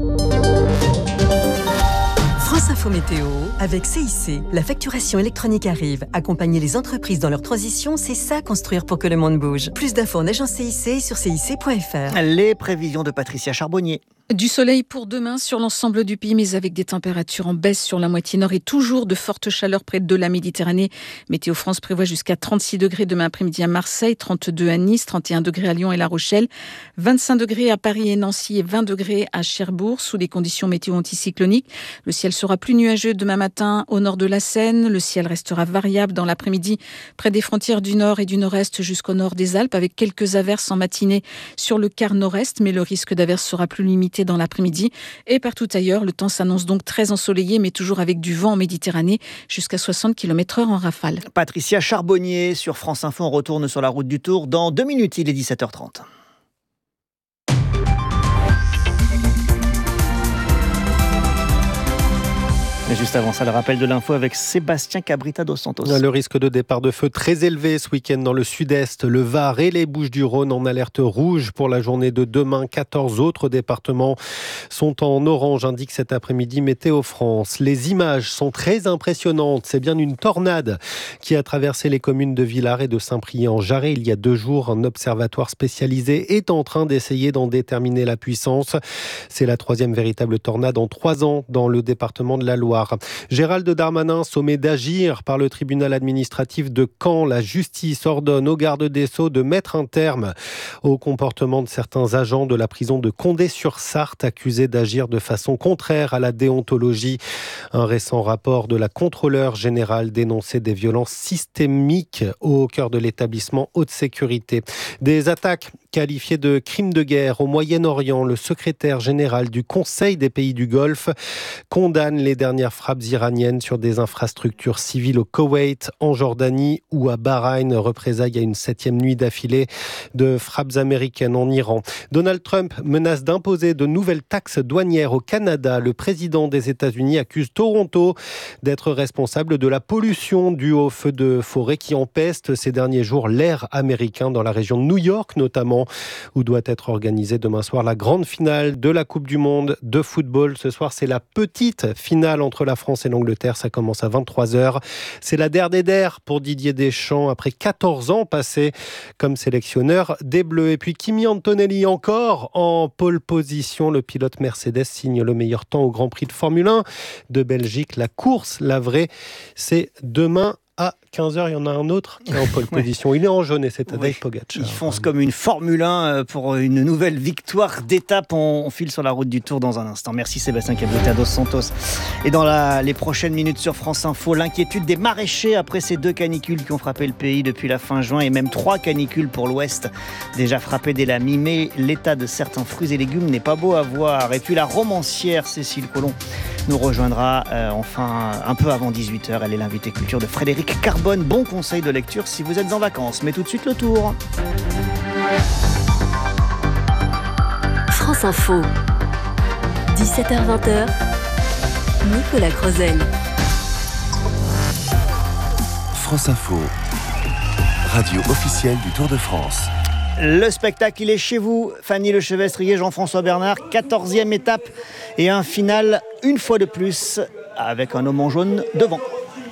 France Info Météo, avec CIC, la facturation électronique arrive. Accompagner les entreprises dans leur transition, c'est ça construire pour que le monde bouge. Plus d'infos en agence CIC et sur cic.fr. Les prévisions de Patricia Charbonnier. Du soleil pour demain sur l'ensemble du pays, mais avec des températures en baisse sur la moitié nord et toujours de fortes chaleurs près de la Méditerranée. Météo France prévoit jusqu'à 36 degrés demain après-midi à Marseille, 32 à Nice, 31 degrés à Lyon et La Rochelle, 25 degrés à Paris et Nancy et 20 degrés à Cherbourg sous les conditions météo anticycloniques. Le ciel sera plus nuageux demain matin au nord de la Seine. Le ciel restera variable dans l'après-midi près des frontières du nord et du nord-est jusqu'au nord des Alpes avec quelques averses en matinée sur le quart nord-est, mais le risque d'averses sera plus limité dans l'après-midi et partout ailleurs. Le temps s'annonce donc très ensoleillé mais toujours avec du vent en Méditerranée jusqu'à 60 km/h en rafale. Patricia Charbonnier sur France Info. On retourne sur la route du Tour dans 2 minutes, il est 17h30. Mais juste avant ça, le rappel de l'info avec Sébastien Cabrita dos Santos. Le risque de départ de feu très élevé ce week-end dans le sud-est, le Var et les Bouches-du-Rhône en alerte rouge pour la journée de demain. 14 autres départements sont en orange, indique cet après-midi Météo France. Les images sont très impressionnantes. C'est bien une tornade qui a traversé les communes de Villars et de Saint-Priest-en-Jarret il y a 2 jours. Un observatoire spécialisé est en train d'essayer d'en déterminer la puissance. C'est la 3e véritable tornade en 3 ans dans le département de la Loire. Gérald Darmanin sommé d'agir par le tribunal administratif de Caen. La justice ordonne au garde des Sceaux de mettre un terme au comportement de certains agents de la prison de Condé-sur-Sarthe accusés d'agir de façon contraire à la déontologie. Un récent rapport de la contrôleure générale dénonçait des violences systémiques au cœur de l'établissement haute sécurité. Des attaques qualifiées de crimes de guerre au Moyen-Orient. Le secrétaire général du Conseil des pays du Golfe condamne les dernières frappes iraniennes sur des infrastructures civiles au Koweït, en Jordanie ou à Bahreïn. Représailles à une 7e nuit d'affilée de frappes américaines en Iran. Donald Trump menace d'imposer de nouvelles taxes douanières au Canada. Le président des États-Unis accuse Toronto d'être responsable de la pollution due aux feux de forêt qui empestent ces derniers jours l'air américain dans la région de New York notamment, où doit être organisée demain soir la grande finale de la Coupe du Monde de football. Ce soir, c'est la petite finale entre la France et l'Angleterre. Ça commence à 23h. C'est la der des der pour Didier Deschamps après 14 ans passés comme sélectionneur des Bleus. Et puis Kimi Antonelli encore en pole position. Le pilote Mercedes signe le meilleur temps au Grand Prix de Formule 1 de Belgique. La course, la vraie, c'est demain à 15h, il y en a un autre qui est en pole position. Il est en jaune et c'est Tadej Pogacar. Il fonce comme une Formule 1 pour une nouvelle victoire d'étape. On file sur la route du Tour dans un instant. Merci Sébastien Cabrita dos Santos. Et dans les prochaines minutes sur France Info, l'inquiétude des maraîchers après ces 2 canicules qui ont frappé le pays depuis la fin juin et même 3 canicules pour l'Ouest déjà frappées dès la mi-mai. L'état de certains fruits et légumes n'est pas beau à voir. Et puis la romancière Cécile Collomb nous rejoindra enfin un peu avant 18h. Elle est l'invitée culture de Frédéric Carbone. Bon conseil de lecture si vous êtes en vacances. Mais tout de suite le tour. France Info, 17h-20h, Nicolas Crozel. France Info, radio officielle du Tour de France. Le spectacle, il est chez vous. Fanny Lechevestrier, Jean-François Bernard, 14e étape et un final, une fois de plus, avec un homme en jaune devant.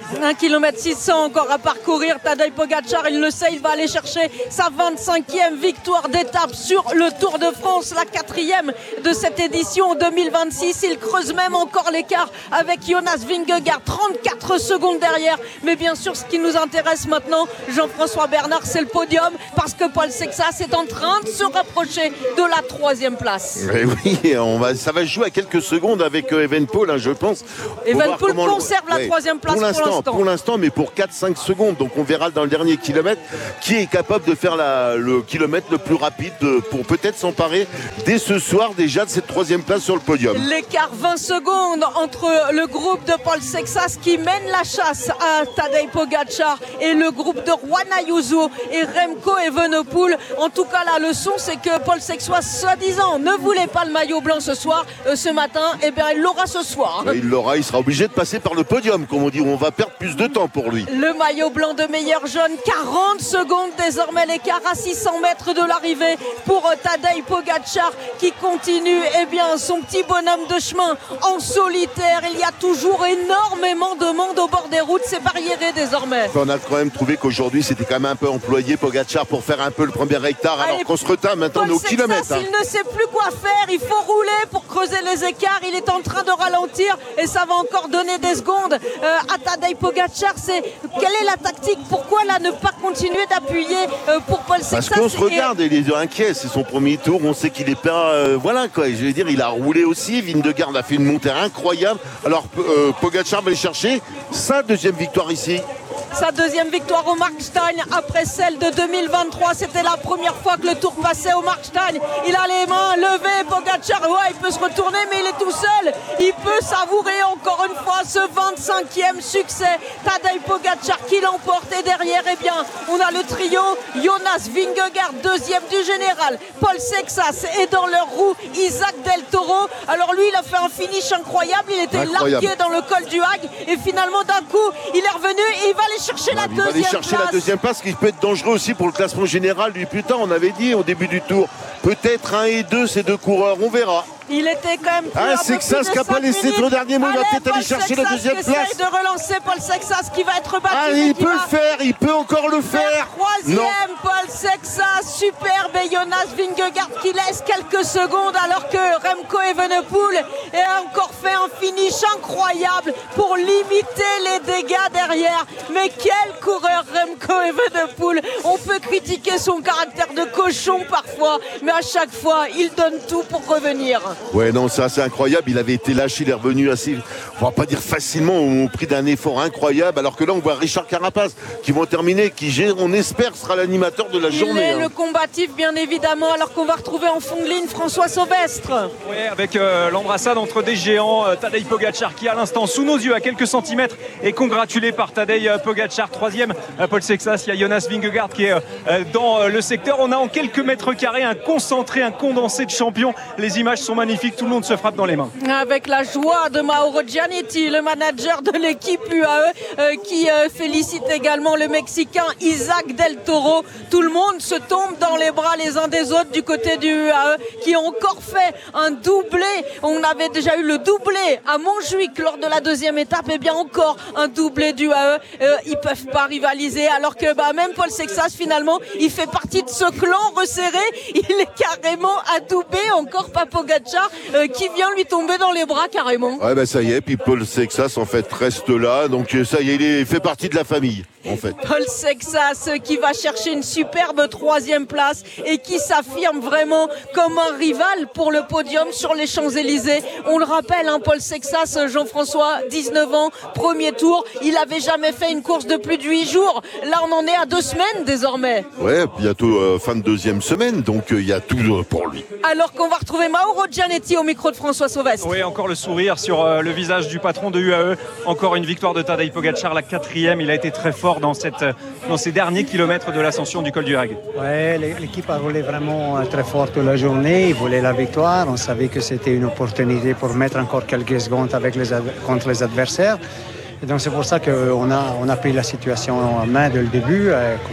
1 km 600 encore à parcourir. Tadej Pogačar, il le sait, il va aller chercher sa 25e victoire d'étape sur le Tour de France, la 4e de cette édition 2026. Il creuse même encore l'écart avec Jonas Vingegaard, 34 secondes derrière. Mais bien sûr, ce qui nous intéresse maintenant, Jean-François Bernard, c'est le podium, parce que Paul Sexas est en train de se rapprocher de la 3e place. Et oui, ça va se jouer à quelques secondes avec Evenepoel, hein, je pense. Evenepoel conserve la 3e place pour l'instant, mais pour 4-5 secondes. Donc on verra dans le dernier kilomètre qui est capable de faire le kilomètre le plus rapide pour peut-être s'emparer dès ce soir déjà de cette 3e place sur le podium. L'écart 20 secondes entre le groupe de Paul Sexas qui mène la chasse à Tadej Pogačar et le groupe de Juan Ayuso et Remco Evenepoel. En tout cas, la leçon, c'est que Paul Sexas, soi-disant, ne voulait pas le maillot blanc ce matin. Eh bien, il l'aura ce soir. Il l'aura, il sera obligé de passer par le podium, comme on dit, où on va perdre plus de temps pour lui. Le maillot blanc de meilleur jaune, 40 secondes désormais l'écart à 600 mètres de l'arrivée pour Tadej Pogačar qui continue son petit bonhomme de chemin en solitaire. Il y a toujours énormément de monde au bord des routes, c'est barriéré désormais. On a quand même trouvé qu'aujourd'hui c'était quand même un peu employé Pogačar pour faire un peu le premier hectare, alors qu'on se retard maintenant au kilomètre. Il ne sait plus quoi faire, il faut rouler pour creuser les écarts, il est en train de ralentir et ça va encore donner des secondes à Tadej Pogačar. Quelle est la tactique? Pourquoi là ne pas continuer d'appuyer pour Paul Sexas? Parce qu'on se regarde et il est inquiet, c'est son premier tour, on sait qu'il est pas... voilà quoi, je veux dire, il a roulé aussi, Vingegaard a fait une montée incroyable, alors Pogačar va aller chercher sa 2e victoire ici. Sa 2e victoire au Markstein après celle de 2023. C'était la première fois que le Tour passait au Markstein. Il a les mains levées, Pogačar, il peut se retourner, mais il est tout seul. Il peut savourer encore une fois ce 25e succès. Tadej Pogačar qui l'emporte. Et derrière, on a le trio Jonas Vingegaard, 2e du général. Paul Sexas et dans leur roue, Isaac Del Toro. Alors lui, il a fait un finish incroyable. Il était largué dans le col du Hague. Et finalement, d'un coup, il est revenu et il va aller chercher la 2e place. Il va aller chercher la 2e place qui peut être dangereux aussi pour le classement général du putain. On avait dit au début du tour, peut-être 1 et 2 ces deux coureurs, on verra. Il était quand même plus Sexas qui n'a pas laissé le dernier mot, il va peut-être aller chercher la 2e place. Essaye de relancer Paul Sexas qui va être battu. Il peut le faire, il peut encore le faire. 3e, Paul Sexas, superbe, et Jonas Vingegaard qui laisse quelques secondes alors que Remco Evenepoel a encore fait un finish incroyable pour limiter les dégâts derrière. Mais quel coureur Remco Evenepoel! On peut critiquer son caractère de cochon parfois, mais à chaque fois, il donne tout pour revenir. Ouais, non, ça c'est incroyable. Il avait été lâché, il est revenu assez, on va pas dire facilement, au prix d'un effort incroyable. Alors que là, on voit Richard Carapaz qui vont terminer, qui on espère sera l'animateur de la journée. Il est le combatif, bien évidemment, alors qu'on va retrouver en fond de ligne François Sauvestre. Oui, avec l'embrassade entre des géants, Tadej Pogačar qui à l'instant sous nos yeux à quelques centimètres est congratulé par Tadej Pogačar, 3e Paul Sexas. Il y a Jonas Vingegaard qui est dans le secteur. On a en quelques mètres carrés un concentré, un condensé de champions. Les images sont magnifiques, tout le monde se frappe dans les mains. Avec la joie de Mauro Gianetti, le manager de l'équipe UAE, qui félicite également le Mexicain Isaac Del Toro. Tout le monde se tombe dans les bras les uns des autres du côté du UAE, qui ont encore fait un doublé. On avait déjà eu le doublé à Montjuic lors de la 2e étape, et bien encore un doublé du UAE. Ils peuvent pas rivaliser, alors que même Paul Sexas finalement, il fait partie de ce clan resserré. Il est carrément adoubé, encore pas Pogačar qui vient lui tomber dans les bras carrément. Ouais, ça y est, puis Paul Sexas en fait reste là, donc ça y est, il fait partie de la famille en fait. Paul Sexas qui va chercher une superbe 3e place et qui s'affirme vraiment comme un rival pour le podium sur les Champs-Élysées. On le rappelle, Paul Sexas, Jean-François, 19 ans, premier tour, il avait jamais fait une course de plus de 8 jours. Là, on en est à 2 semaines désormais. Ouais, bientôt fin de 2e semaine, donc il y a tout pour lui. Alors qu'on va retrouver Mauro Gianetti au micro de François Sauvestre. Oui, encore le sourire sur le visage du patron de UAE. Encore une victoire de Tadej Pogačar, la 4e. Il a été très fort dans ces derniers kilomètres de l'ascension du col du Hague. Ouais, l'équipe a roulé vraiment très fort toute la journée. Ils voulaient la victoire. On savait que c'était une opportunité pour mettre encore quelques secondes contre les adversaires. Et donc c'est pour ça qu'on a pris la situation en main dès le début.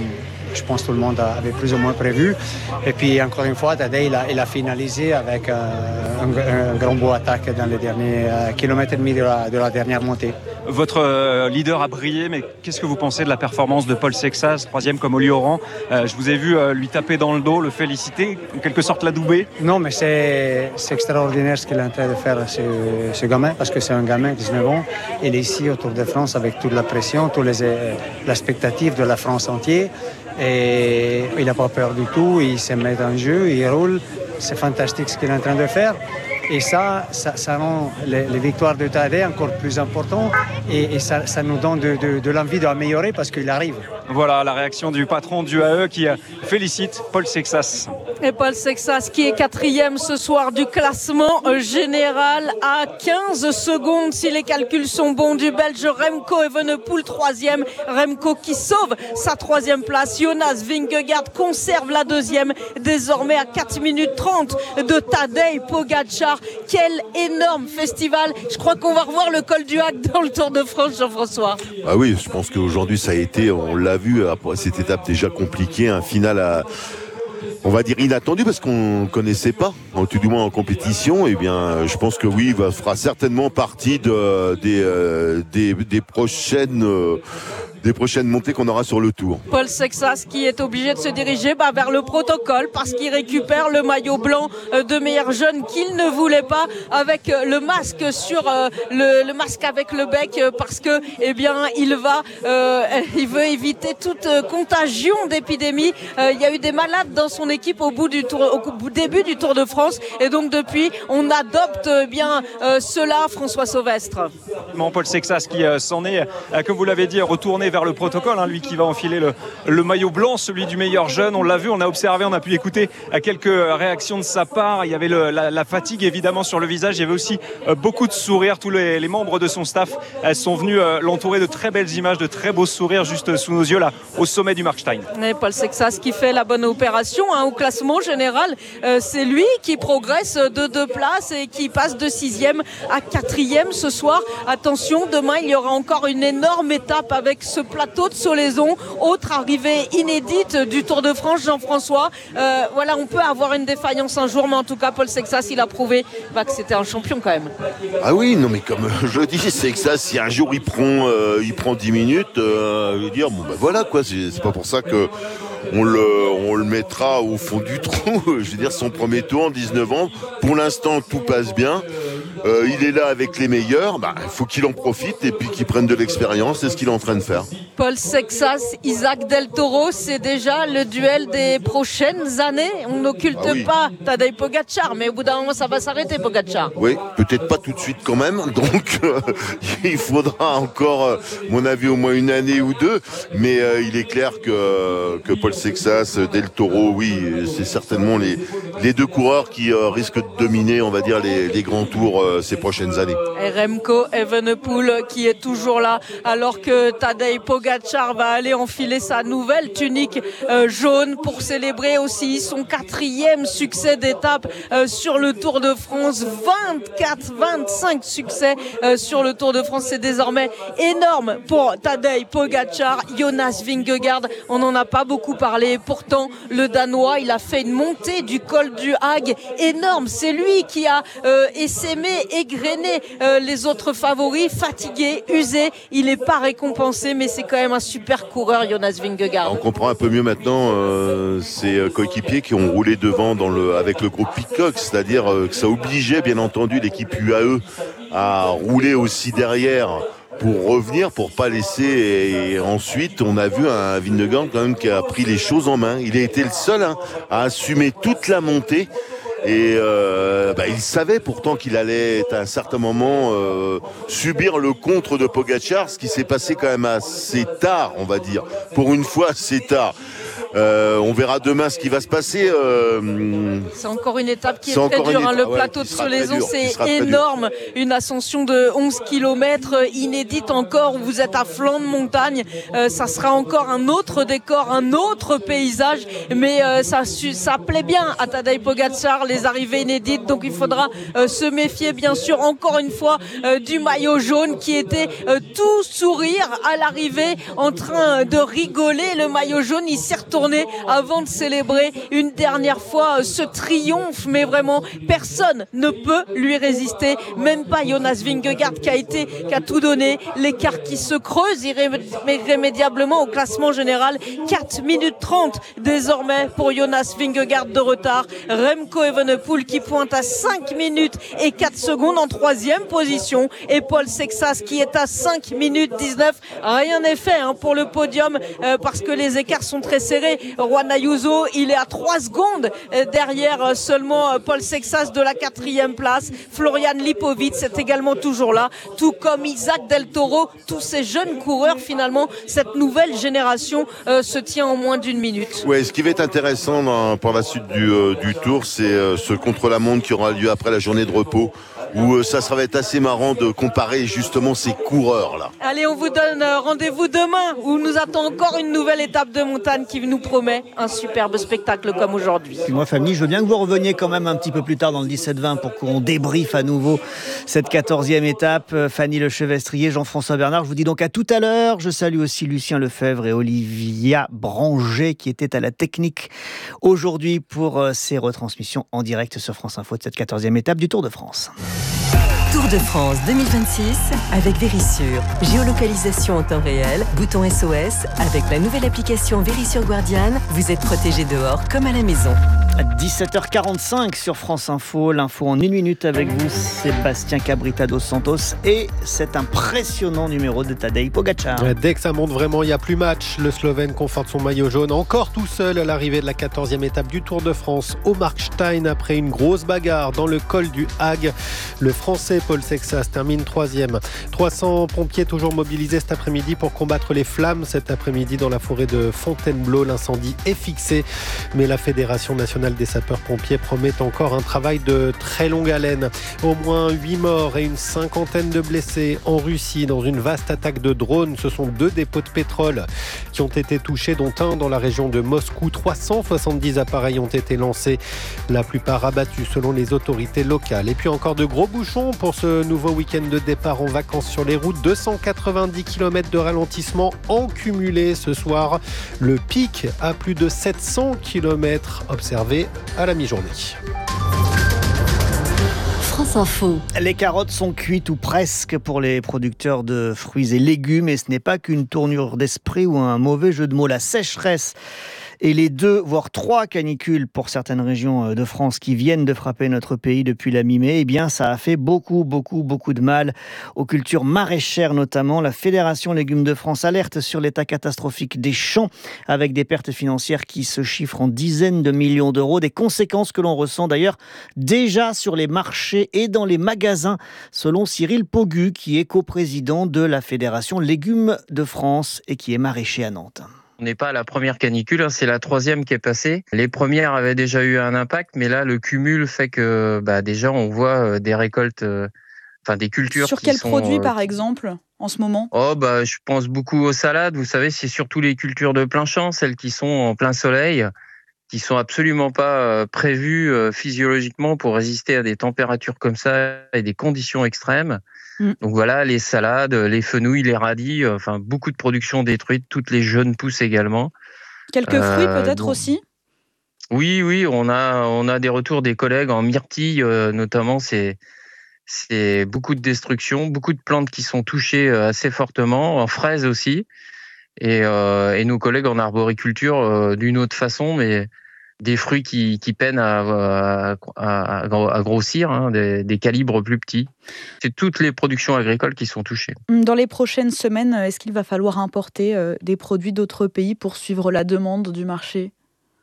Je pense que tout le monde avait plus ou moins prévu. Et puis, encore une fois, Tadej, il a finalisé avec un grand beau attaque dans les derniers kilomètres et demi de la dernière montée. votre leader a brillé, mais qu'est-ce que vous pensez de la performance de Paul Sexas, 3e comme Oli Oran? Je vous ai vu lui taper dans le dos, le féliciter, en quelque sorte l'adouber. Non, mais c'est extraordinaire ce qu'il est en train de faire, ce gamin, parce que c'est un gamin de 19 ans. Il est ici au Tour de France avec toute la pression, toute l'expectative de la France entière. Et il n'a pas peur du tout, il se met en jeu, il roule. C'est fantastique ce qu'il est en train de faire. Et ça rend les victoires de Tadej encore plus importantes et ça nous donne de l'envie d'améliorer parce qu'il arrive. Voilà la réaction du patron du AE qui félicite Paul Sexas. Et Paul Sexas qui est 4e ce soir du classement général à 15 secondes si les calculs sont bons du Belge Remco Evenepoel 3e. Remco qui sauve sa 3e place. Jonas Vingegaard conserve la 2e désormais à 4 minutes 30 de Tadej Pogačar. Quel énorme festival. Je crois qu'on va revoir le col du Hague dans le Tour de France, Jean-François. Ah oui, je pense qu'aujourd'hui ça a été, on l'a vu, après cette étape déjà compliquée, un final on va dire inattendu parce qu'on ne connaissait pas, tout du moins en compétition. Eh bien, je pense que oui, il fera certainement partie des prochaines montées qu'on aura sur le Tour. Paul Sexas qui est obligé de se diriger vers le protocole parce qu'il récupère le maillot blanc de meilleur jeune qu'il ne voulait pas avec le masque sur le masque avec le bec parce que il veut éviter toute contagion d'épidémie. Il y a eu des malades dans son équipe au début du Tour de France et donc depuis on adopte cela, François Sauvestre. Paul Sexas qui s'en est, comme vous l'avez dit, retourné vers le protocole, lui qui va enfiler le maillot blanc, celui du meilleur jeune. On l'a vu, on a observé, on a pu écouter quelques réactions de sa part. Il y avait la fatigue évidemment sur le visage, il y avait aussi beaucoup de sourires. Tous les membres de son staff sont venus l'entourer de très belles images, de très beaux sourires juste sous nos yeux là, au sommet du Markstein. Et Paul Sexas qui fait la bonne opération au classement général. C'est lui qui progresse de 2 places et qui passe de 6e à 4e ce soir. Attention, demain il y aura encore une énorme étape avec ce plateau de Solaison, autre arrivée inédite du Tour de France, Jean-François. On peut avoir une défaillance un jour, mais en tout cas Paul Sexas il a prouvé que c'était un champion quand même. Ah oui, non mais comme je dis, Sexas, si un jour il prend 10 minutes, je veux dire voilà quoi, c'est pas pour ça que on le mettra au fond du trou. Je veux dire, son premier tour en 19 ans, pour l'instant tout passe bien. Il est là avec les meilleurs, il faut qu'il en profite et puis qu'il prenne de l'expérience, c'est ce qu'il est en train de faire. Paul Sexas, Isaac Del Toro, c'est déjà le duel des prochaines années. On n'occulte pas Tadej Pogačar, mais au bout d'un moment ça va s'arrêter, Pogačar. Oui, peut-être pas tout de suite quand même, donc il faudra encore, mon avis, au moins une année ou deux, mais il est clair que Paul Sexas, Del Toro, oui, c'est certainement les deux coureurs qui risquent de dominer, on va dire, les grands tours ces prochaines années. Et Remco Evenepoel qui est toujours là, alors que Tadej Pogačar va aller enfiler sa nouvelle tunique jaune pour célébrer aussi son 4e succès d'étape sur le Tour de France. 25 succès sur le Tour de France, c'est désormais énorme pour Tadej Pogačar. Jonas Vingegaard, on n'en a pas beaucoup parlé, pourtant le Danois, il a fait une montée du col du Hague énorme. C'est lui qui a essaimé, égrené les autres favoris, fatigué, usé. Il n'est pas récompensé, mais c'est quand même un super coureur, Jonas Vingegaard. On comprend un peu mieux maintenant ses coéquipiers qui ont roulé devant avec le groupe Pidcock, c'est-à-dire que ça obligeait bien entendu l'équipe UAE à rouler aussi derrière pour revenir, pour pas laisser. Et ensuite, on a vu un Vingegaard quand même qui a pris les choses en main. Il a été le seul à assumer toute la montée. Et il savait pourtant qu'il allait à un certain moment subir le contre de Pogačar, ce qui s'est passé quand même assez tard, on va dire. Pour une fois, assez tard. On verra demain ce qui va se passer. C'est encore une étape qui est très dure. Le plateau de Solaison, c'est énorme. Une ascension de 11 km inédite encore, où vous êtes à flanc de montagne. Ça sera encore un autre décor, un autre paysage. Mais ça plaît bien à Tadej Pogačar, les arrivées inédites. Donc il faudra se méfier, bien sûr, encore une fois, du maillot jaune qui était tout sourire à l'arrivée, en train de rigoler. Le maillot jaune, il s'est retourné retourner avant de célébrer une dernière fois ce triomphe. Mais vraiment, personne ne peut lui résister, même pas Jonas Vingegaard qui a tout donné. L'écart qui se creuse irrémédiablement au classement général. 4 minutes 30 désormais pour Jonas Vingegaard de retard. Remco Evenepoel qui pointe à 5 minutes et 4 secondes en 3e position. Et Paul Sexas qui est à 5 minutes 19. Rien n'est fait pour le podium parce que les écarts sont très serrés. Juan Ayuso, il est à 3 secondes derrière seulement Paul Sexas de la 4e place. Florian Lipovic est également toujours là, tout comme Isaac Del Toro. Tous ces jeunes coureurs, finalement, cette nouvelle génération se tient en moins d'une minute. Ouais, ce qui va être intéressant pour la suite du Tour, c'est ce contre-la-montre qui aura lieu après la journée de repos, où ça va être assez marrant de comparer justement ces coureurs-là. Allez, on vous donne rendez-vous demain, où nous attend encore une nouvelle étape de montagne qui nous promet un superbe spectacle comme aujourd'hui. Puis moi, Fanny, je veux bien que vous reveniez quand même un petit peu plus tard dans le 17-20 pour qu'on débriefe à nouveau cette 14e étape. Fanny Lechevestrier, Jean-François Bernard, je vous dis donc à tout à l'heure. Je salue aussi Lucien Lefebvre et Olivia Branger qui étaient à la technique aujourd'hui pour ces retransmissions en direct sur France Info de cette 14e étape du Tour de France. Tour de France 2026 avec Verisure. Géolocalisation en temps réel, bouton SOS. Avec la nouvelle application Verisure Guardian, vous êtes protégé dehors comme à la maison. À 17h45 sur France Info, l'info en 1 minute avec vous, Sébastien Cabrita dos Santos, et cet impressionnant numéro de Tadej Pogačar. Dès que ça monte vraiment, il n'y a plus match. Le Slovène conforte son maillot jaune encore tout seul à l'arrivée de la 14e étape du Tour de France au Markstein après une grosse bagarre dans le col du Hague. Le Français Paul Sexas termine 3e. 300 pompiers toujours mobilisés cet après-midi pour combattre les flammes cet après-midi dans la forêt de Fontainebleau. L'incendie est fixé, mais la Fédération nationale des sapeurs-pompiers promet encore un travail de très longue haleine. Au moins 8 morts et une 50aine de blessés en Russie dans une vaste attaque de drones. Ce sont 2 dépôts de pétrole qui ont été touchés, dont un dans la région de Moscou. 370 appareils ont été lancés, la plupart abattus selon les autorités locales. Et puis encore de gros bouchons pour ce nouveau week-end de départ en vacances sur les routes. 290 km de ralentissement en cumulé ce soir. Le pic à plus de 700 km observé à la mi-journée. France Info. Les carottes sont cuites ou presque pour les producteurs de fruits et légumes, et ce n'est pas qu'une tournure d'esprit ou un mauvais jeu de mots. La sécheresse et les 2, voire 3 canicules pour certaines régions de France qui viennent de frapper notre pays depuis la mi-mai, eh bien ça a fait beaucoup de mal aux cultures maraîchères notamment. La Fédération Légumes de France alerte sur l'état catastrophique des champs avec des pertes financières qui se chiffrent en dizaines de millions d'euros. Des conséquences que l'on ressent d'ailleurs déjà sur les marchés et dans les magasins, selon Cyril Pogu, qui est coprésident de la Fédération Légumes de France et qui est maraîcher à Nantes. On n'est pas à la première canicule, c'est la 3e qui est passée. Les premières avaient déjà eu un impact, mais là, le cumul fait que déjà, on voit des récoltes, des cultures. Sur quels produits, par exemple, en ce moment ? Je pense beaucoup aux salades. Vous savez, c'est surtout les cultures de plein champ, celles qui sont en plein soleil, qui sont absolument pas prévues physiologiquement pour résister à des températures comme ça et des conditions extrêmes. Donc voilà, les salades, les fenouils, les radis, beaucoup de production détruite, toutes les jeunes pousses également. Quelques fruits peut-être aussi ? Oui, on a des retours des collègues en myrtille, notamment, c'est beaucoup de destruction, beaucoup de plantes qui sont touchées assez fortement, en fraises aussi, et nos collègues en arboriculture d'une autre façon, mais des fruits qui peinent à grossir, des calibres plus petits. C'est toutes les productions agricoles qui sont touchées. Dans les prochaines semaines, est-ce qu'il va falloir importer des produits d'autres pays pour suivre la demande du marché ?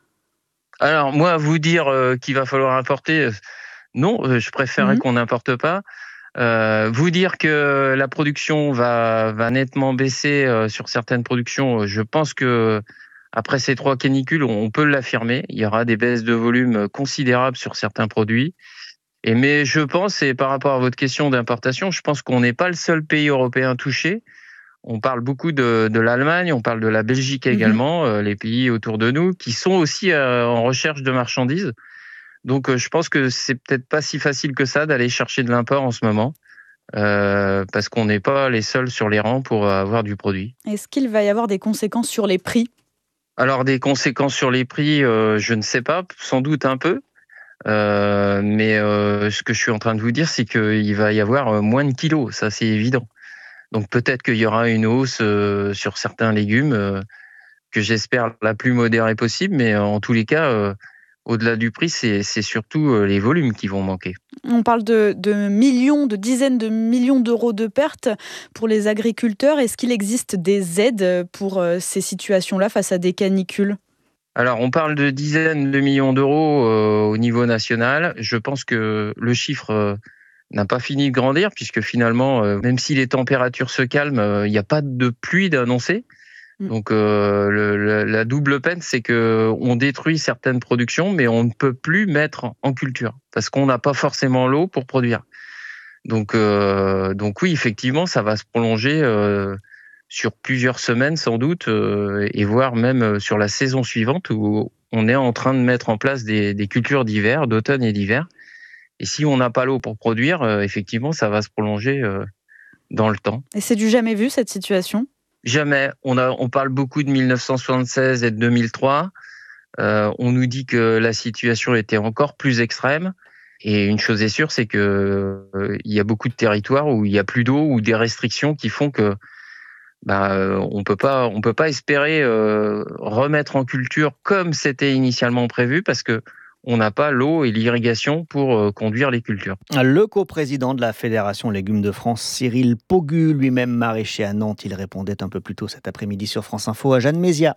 Alors, moi, vous dire qu'il va falloir importer, non, je préférerais qu'on n'importe pas. Vous dire que la production va nettement baisser sur certaines productions, je pense que après ces 3 canicules, on peut l'affirmer. Il y aura des baisses de volume considérables sur certains produits. Mais je pense, et par rapport à votre question d'importation, je pense qu'on n'est pas le seul pays européen touché. On parle beaucoup de l'Allemagne, on parle de la Belgique également, les pays autour de nous, qui sont aussi en recherche de marchandises. Donc je pense que c'est peut-être pas si facile que ça d'aller chercher de l'import en ce moment. Parce qu'on n'est pas les seuls sur les rangs pour avoir du produit. Est-ce qu'il va y avoir des conséquences sur les prix ? Alors, des conséquences sur les prix, je ne sais pas, sans doute un peu. Mais ce que je suis en train de vous dire, c'est qu'il va y avoir moins de kilos, ça c'est évident. Donc peut-être qu'il y aura une hausse sur certains légumes que j'espère la plus modérée possible, mais en tous les cas, au-delà du prix, c'est surtout les volumes qui vont manquer. On parle de dizaines de millions d'euros de pertes pour les agriculteurs. Est-ce qu'il existe des aides pour ces situations-là face à des canicules ? Alors, on parle de dizaines de millions d'euros au niveau national. Je pense que le chiffre n'a pas fini de grandir, puisque finalement, même si les températures se calment, il n'y a pas de pluie d'annoncer. Donc, la double peine, c'est qu'on détruit certaines productions, mais on ne peut plus mettre en culture, parce qu'on n'a pas forcément l'eau pour produire. Donc oui, effectivement, ça va se prolonger sur plusieurs semaines sans doute, et voire même sur la saison suivante où on est en train de mettre en place des cultures d'hiver, d'automne et d'hiver. Et si on n'a pas l'eau pour produire, effectivement, ça va se prolonger dans le temps. Et c'est du jamais vu, cette situation ? Jamais. On parle beaucoup de 1976 et de 2003. On nous dit que la situation était encore plus extrême. Et une chose est sûre, c'est que il y a beaucoup de territoires où il y a plus d'eau ou des restrictions qui font que on peut pas espérer remettre en culture comme c'était initialement prévu, parce que on n'a pas l'eau et l'irrigation pour conduire les cultures. Le coprésident de la Fédération Légumes de France, Cyril Pogu, lui-même maraîcher à Nantes, il répondait un peu plus tôt cet après-midi sur France Info à Jeanne Mézia.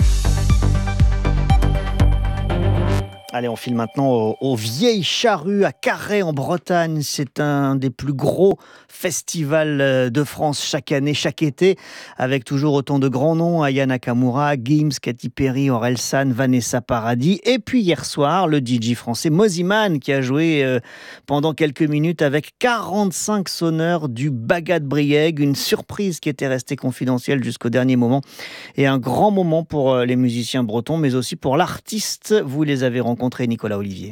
Allez, on file maintenant aux Vieilles Charrues à Carhaix en Bretagne. C'est un des plus gros festivals de France chaque année, chaque été, avec toujours autant de grands noms: Aya Nakamura, Gims, Katy Perry, Orelsan, Vanessa Paradis. Et puis hier soir, le DJ français Mosiman qui a joué pendant quelques minutes avec 45 sonneurs du Bagad Brieg. Une surprise qui était restée confidentielle jusqu'au dernier moment. Et un grand moment pour les musiciens bretons, mais aussi pour l'artiste. Vous les avez rencontrés, Nicolas Olivier.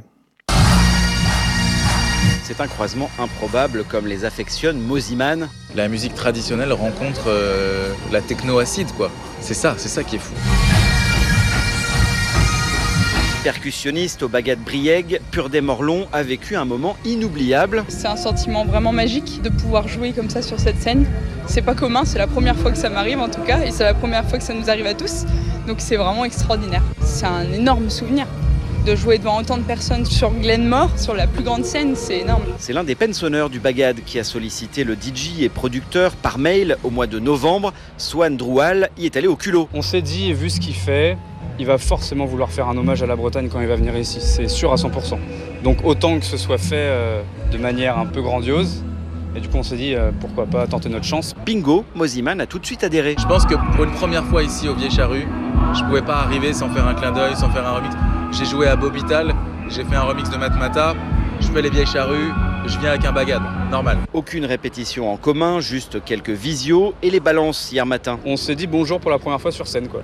C'est un croisement improbable comme les affectionne Mosiman. La musique traditionnelle rencontre la techno acide, quoi. C'est ça qui est fou. Percussionniste au Bagad Brieg, Purdey Morlon a vécu un moment inoubliable. C'est un sentiment vraiment magique de pouvoir jouer comme ça sur cette scène. C'est pas commun, c'est la première fois que ça m'arrive en tout cas, et c'est la première fois que ça nous arrive à tous. Donc c'est vraiment extraordinaire. C'est un énorme souvenir. De jouer devant autant de personnes sur Glenmore, sur la plus grande scène, c'est énorme. C'est l'un des pensonneurs du Bagad qui a sollicité le DJ et producteur par mail au mois de novembre. Swan Droual y est allé au culot. On s'est dit, vu ce qu'il fait, il va forcément vouloir faire un hommage à la Bretagne quand il va venir ici, c'est sûr à 100%. Donc autant que ce soit fait de manière un peu grandiose. Et du coup, on s'est dit, pourquoi pas tenter notre chance. Bingo, Mosiman a tout de suite adhéré. Je pense que pour une première fois ici aux Vieilles Charrues, je pouvais pas arriver sans faire un clin d'œil, sans faire un remix. J'ai joué à Bobital, j'ai fait un remix de Matmata, je fais les Vieilles Charrues, je viens avec un Bagad, normal. Aucune répétition en commun, juste quelques visios et les balances hier matin. On s'est dit bonjour pour la première fois sur scène, quoi.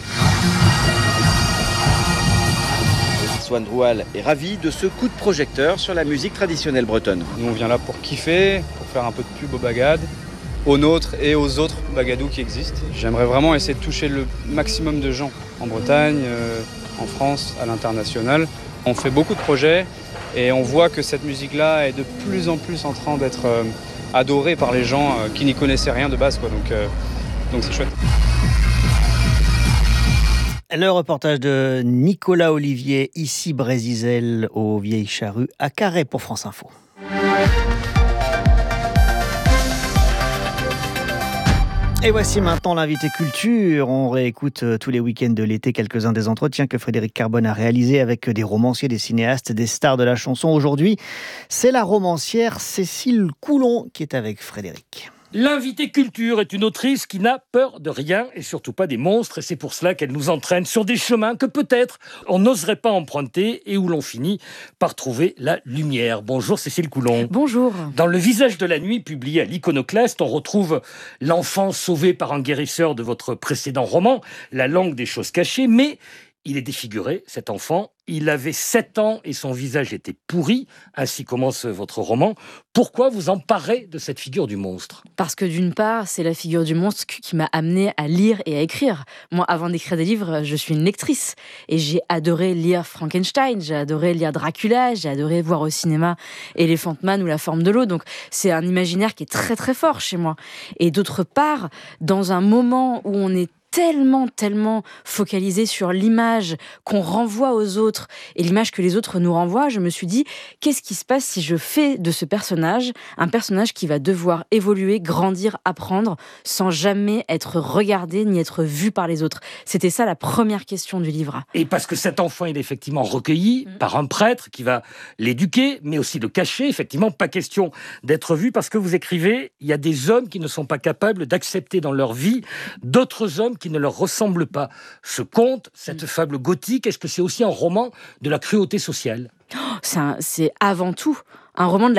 Swan Droual est ravi de ce coup de projecteur sur la musique traditionnelle bretonne. Nous on vient là pour kiffer, pour faire un peu de pub au Bagad, aux nôtres et aux autres bagadous qui existent. J'aimerais vraiment essayer de toucher le maximum de gens en Bretagne, en France, à l'international. On fait beaucoup de projets et on voit que cette musique-là est de plus en plus en train d'être adorée par les gens qui n'y connaissaient rien de base, quoi. Donc c'est chouette. Le reportage de Nicolas Olivier, ici Brézizel, aux Vieilles Charrues, à Carhaix pour France Info. Et voici maintenant l'invité culture. On réécoute tous les week-ends de l'été quelques-uns des entretiens que Frédéric Carbone a réalisés avec des romanciers, des cinéastes, des stars de la chanson. Aujourd'hui, c'est la romancière Cécile Coulon qui est avec Frédéric. L'invité culture est une autrice qui n'a peur de rien et surtout pas des monstres, et c'est pour cela qu'elle nous entraîne sur des chemins que peut-être on n'oserait pas emprunter et où l'on finit par trouver la lumière. Bonjour Cécile Coulon. Bonjour. Dans Le visage de la nuit, publié à l'Iconoclaste, on retrouve l'enfant sauvé par un guérisseur de votre précédent roman, La langue des choses cachées, mais il est défiguré, cet enfant. Il avait 7 ans et son visage était pourri. Ainsi commence votre roman. Pourquoi vous emparez de cette figure du monstre ? Parce que d'une part, c'est la figure du monstre qui m'a amenée à lire et à écrire. Moi, avant d'écrire des livres, je suis une lectrice. Et j'ai adoré lire Frankenstein, j'ai adoré lire Dracula, j'ai adoré voir au cinéma Elephant Man ou La Forme de l'eau. Donc c'est un imaginaire qui est très très fort chez moi. Et d'autre part, dans un moment où on est tellement focalisé sur l'image qu'on renvoie aux autres et l'image que les autres nous renvoient, je me suis dit, qu'est-ce qui se passe si je fais de ce personnage un personnage qui va devoir évoluer, grandir, apprendre, sans jamais être regardé ni être vu par les autres. C'était ça la première question du livre. Et parce que cet enfant, il est effectivement recueilli par un prêtre qui va l'éduquer, mais aussi le cacher. Effectivement, pas question d'être vu, parce que vous écrivez, il y a des hommes qui ne sont pas capables d'accepter dans leur vie d'autres hommes qui ne leur ressemblent pas. Ce conte, cette fable gothique, est-ce que c'est aussi un roman de la cruauté sociale ? C'est avant tout un roman de la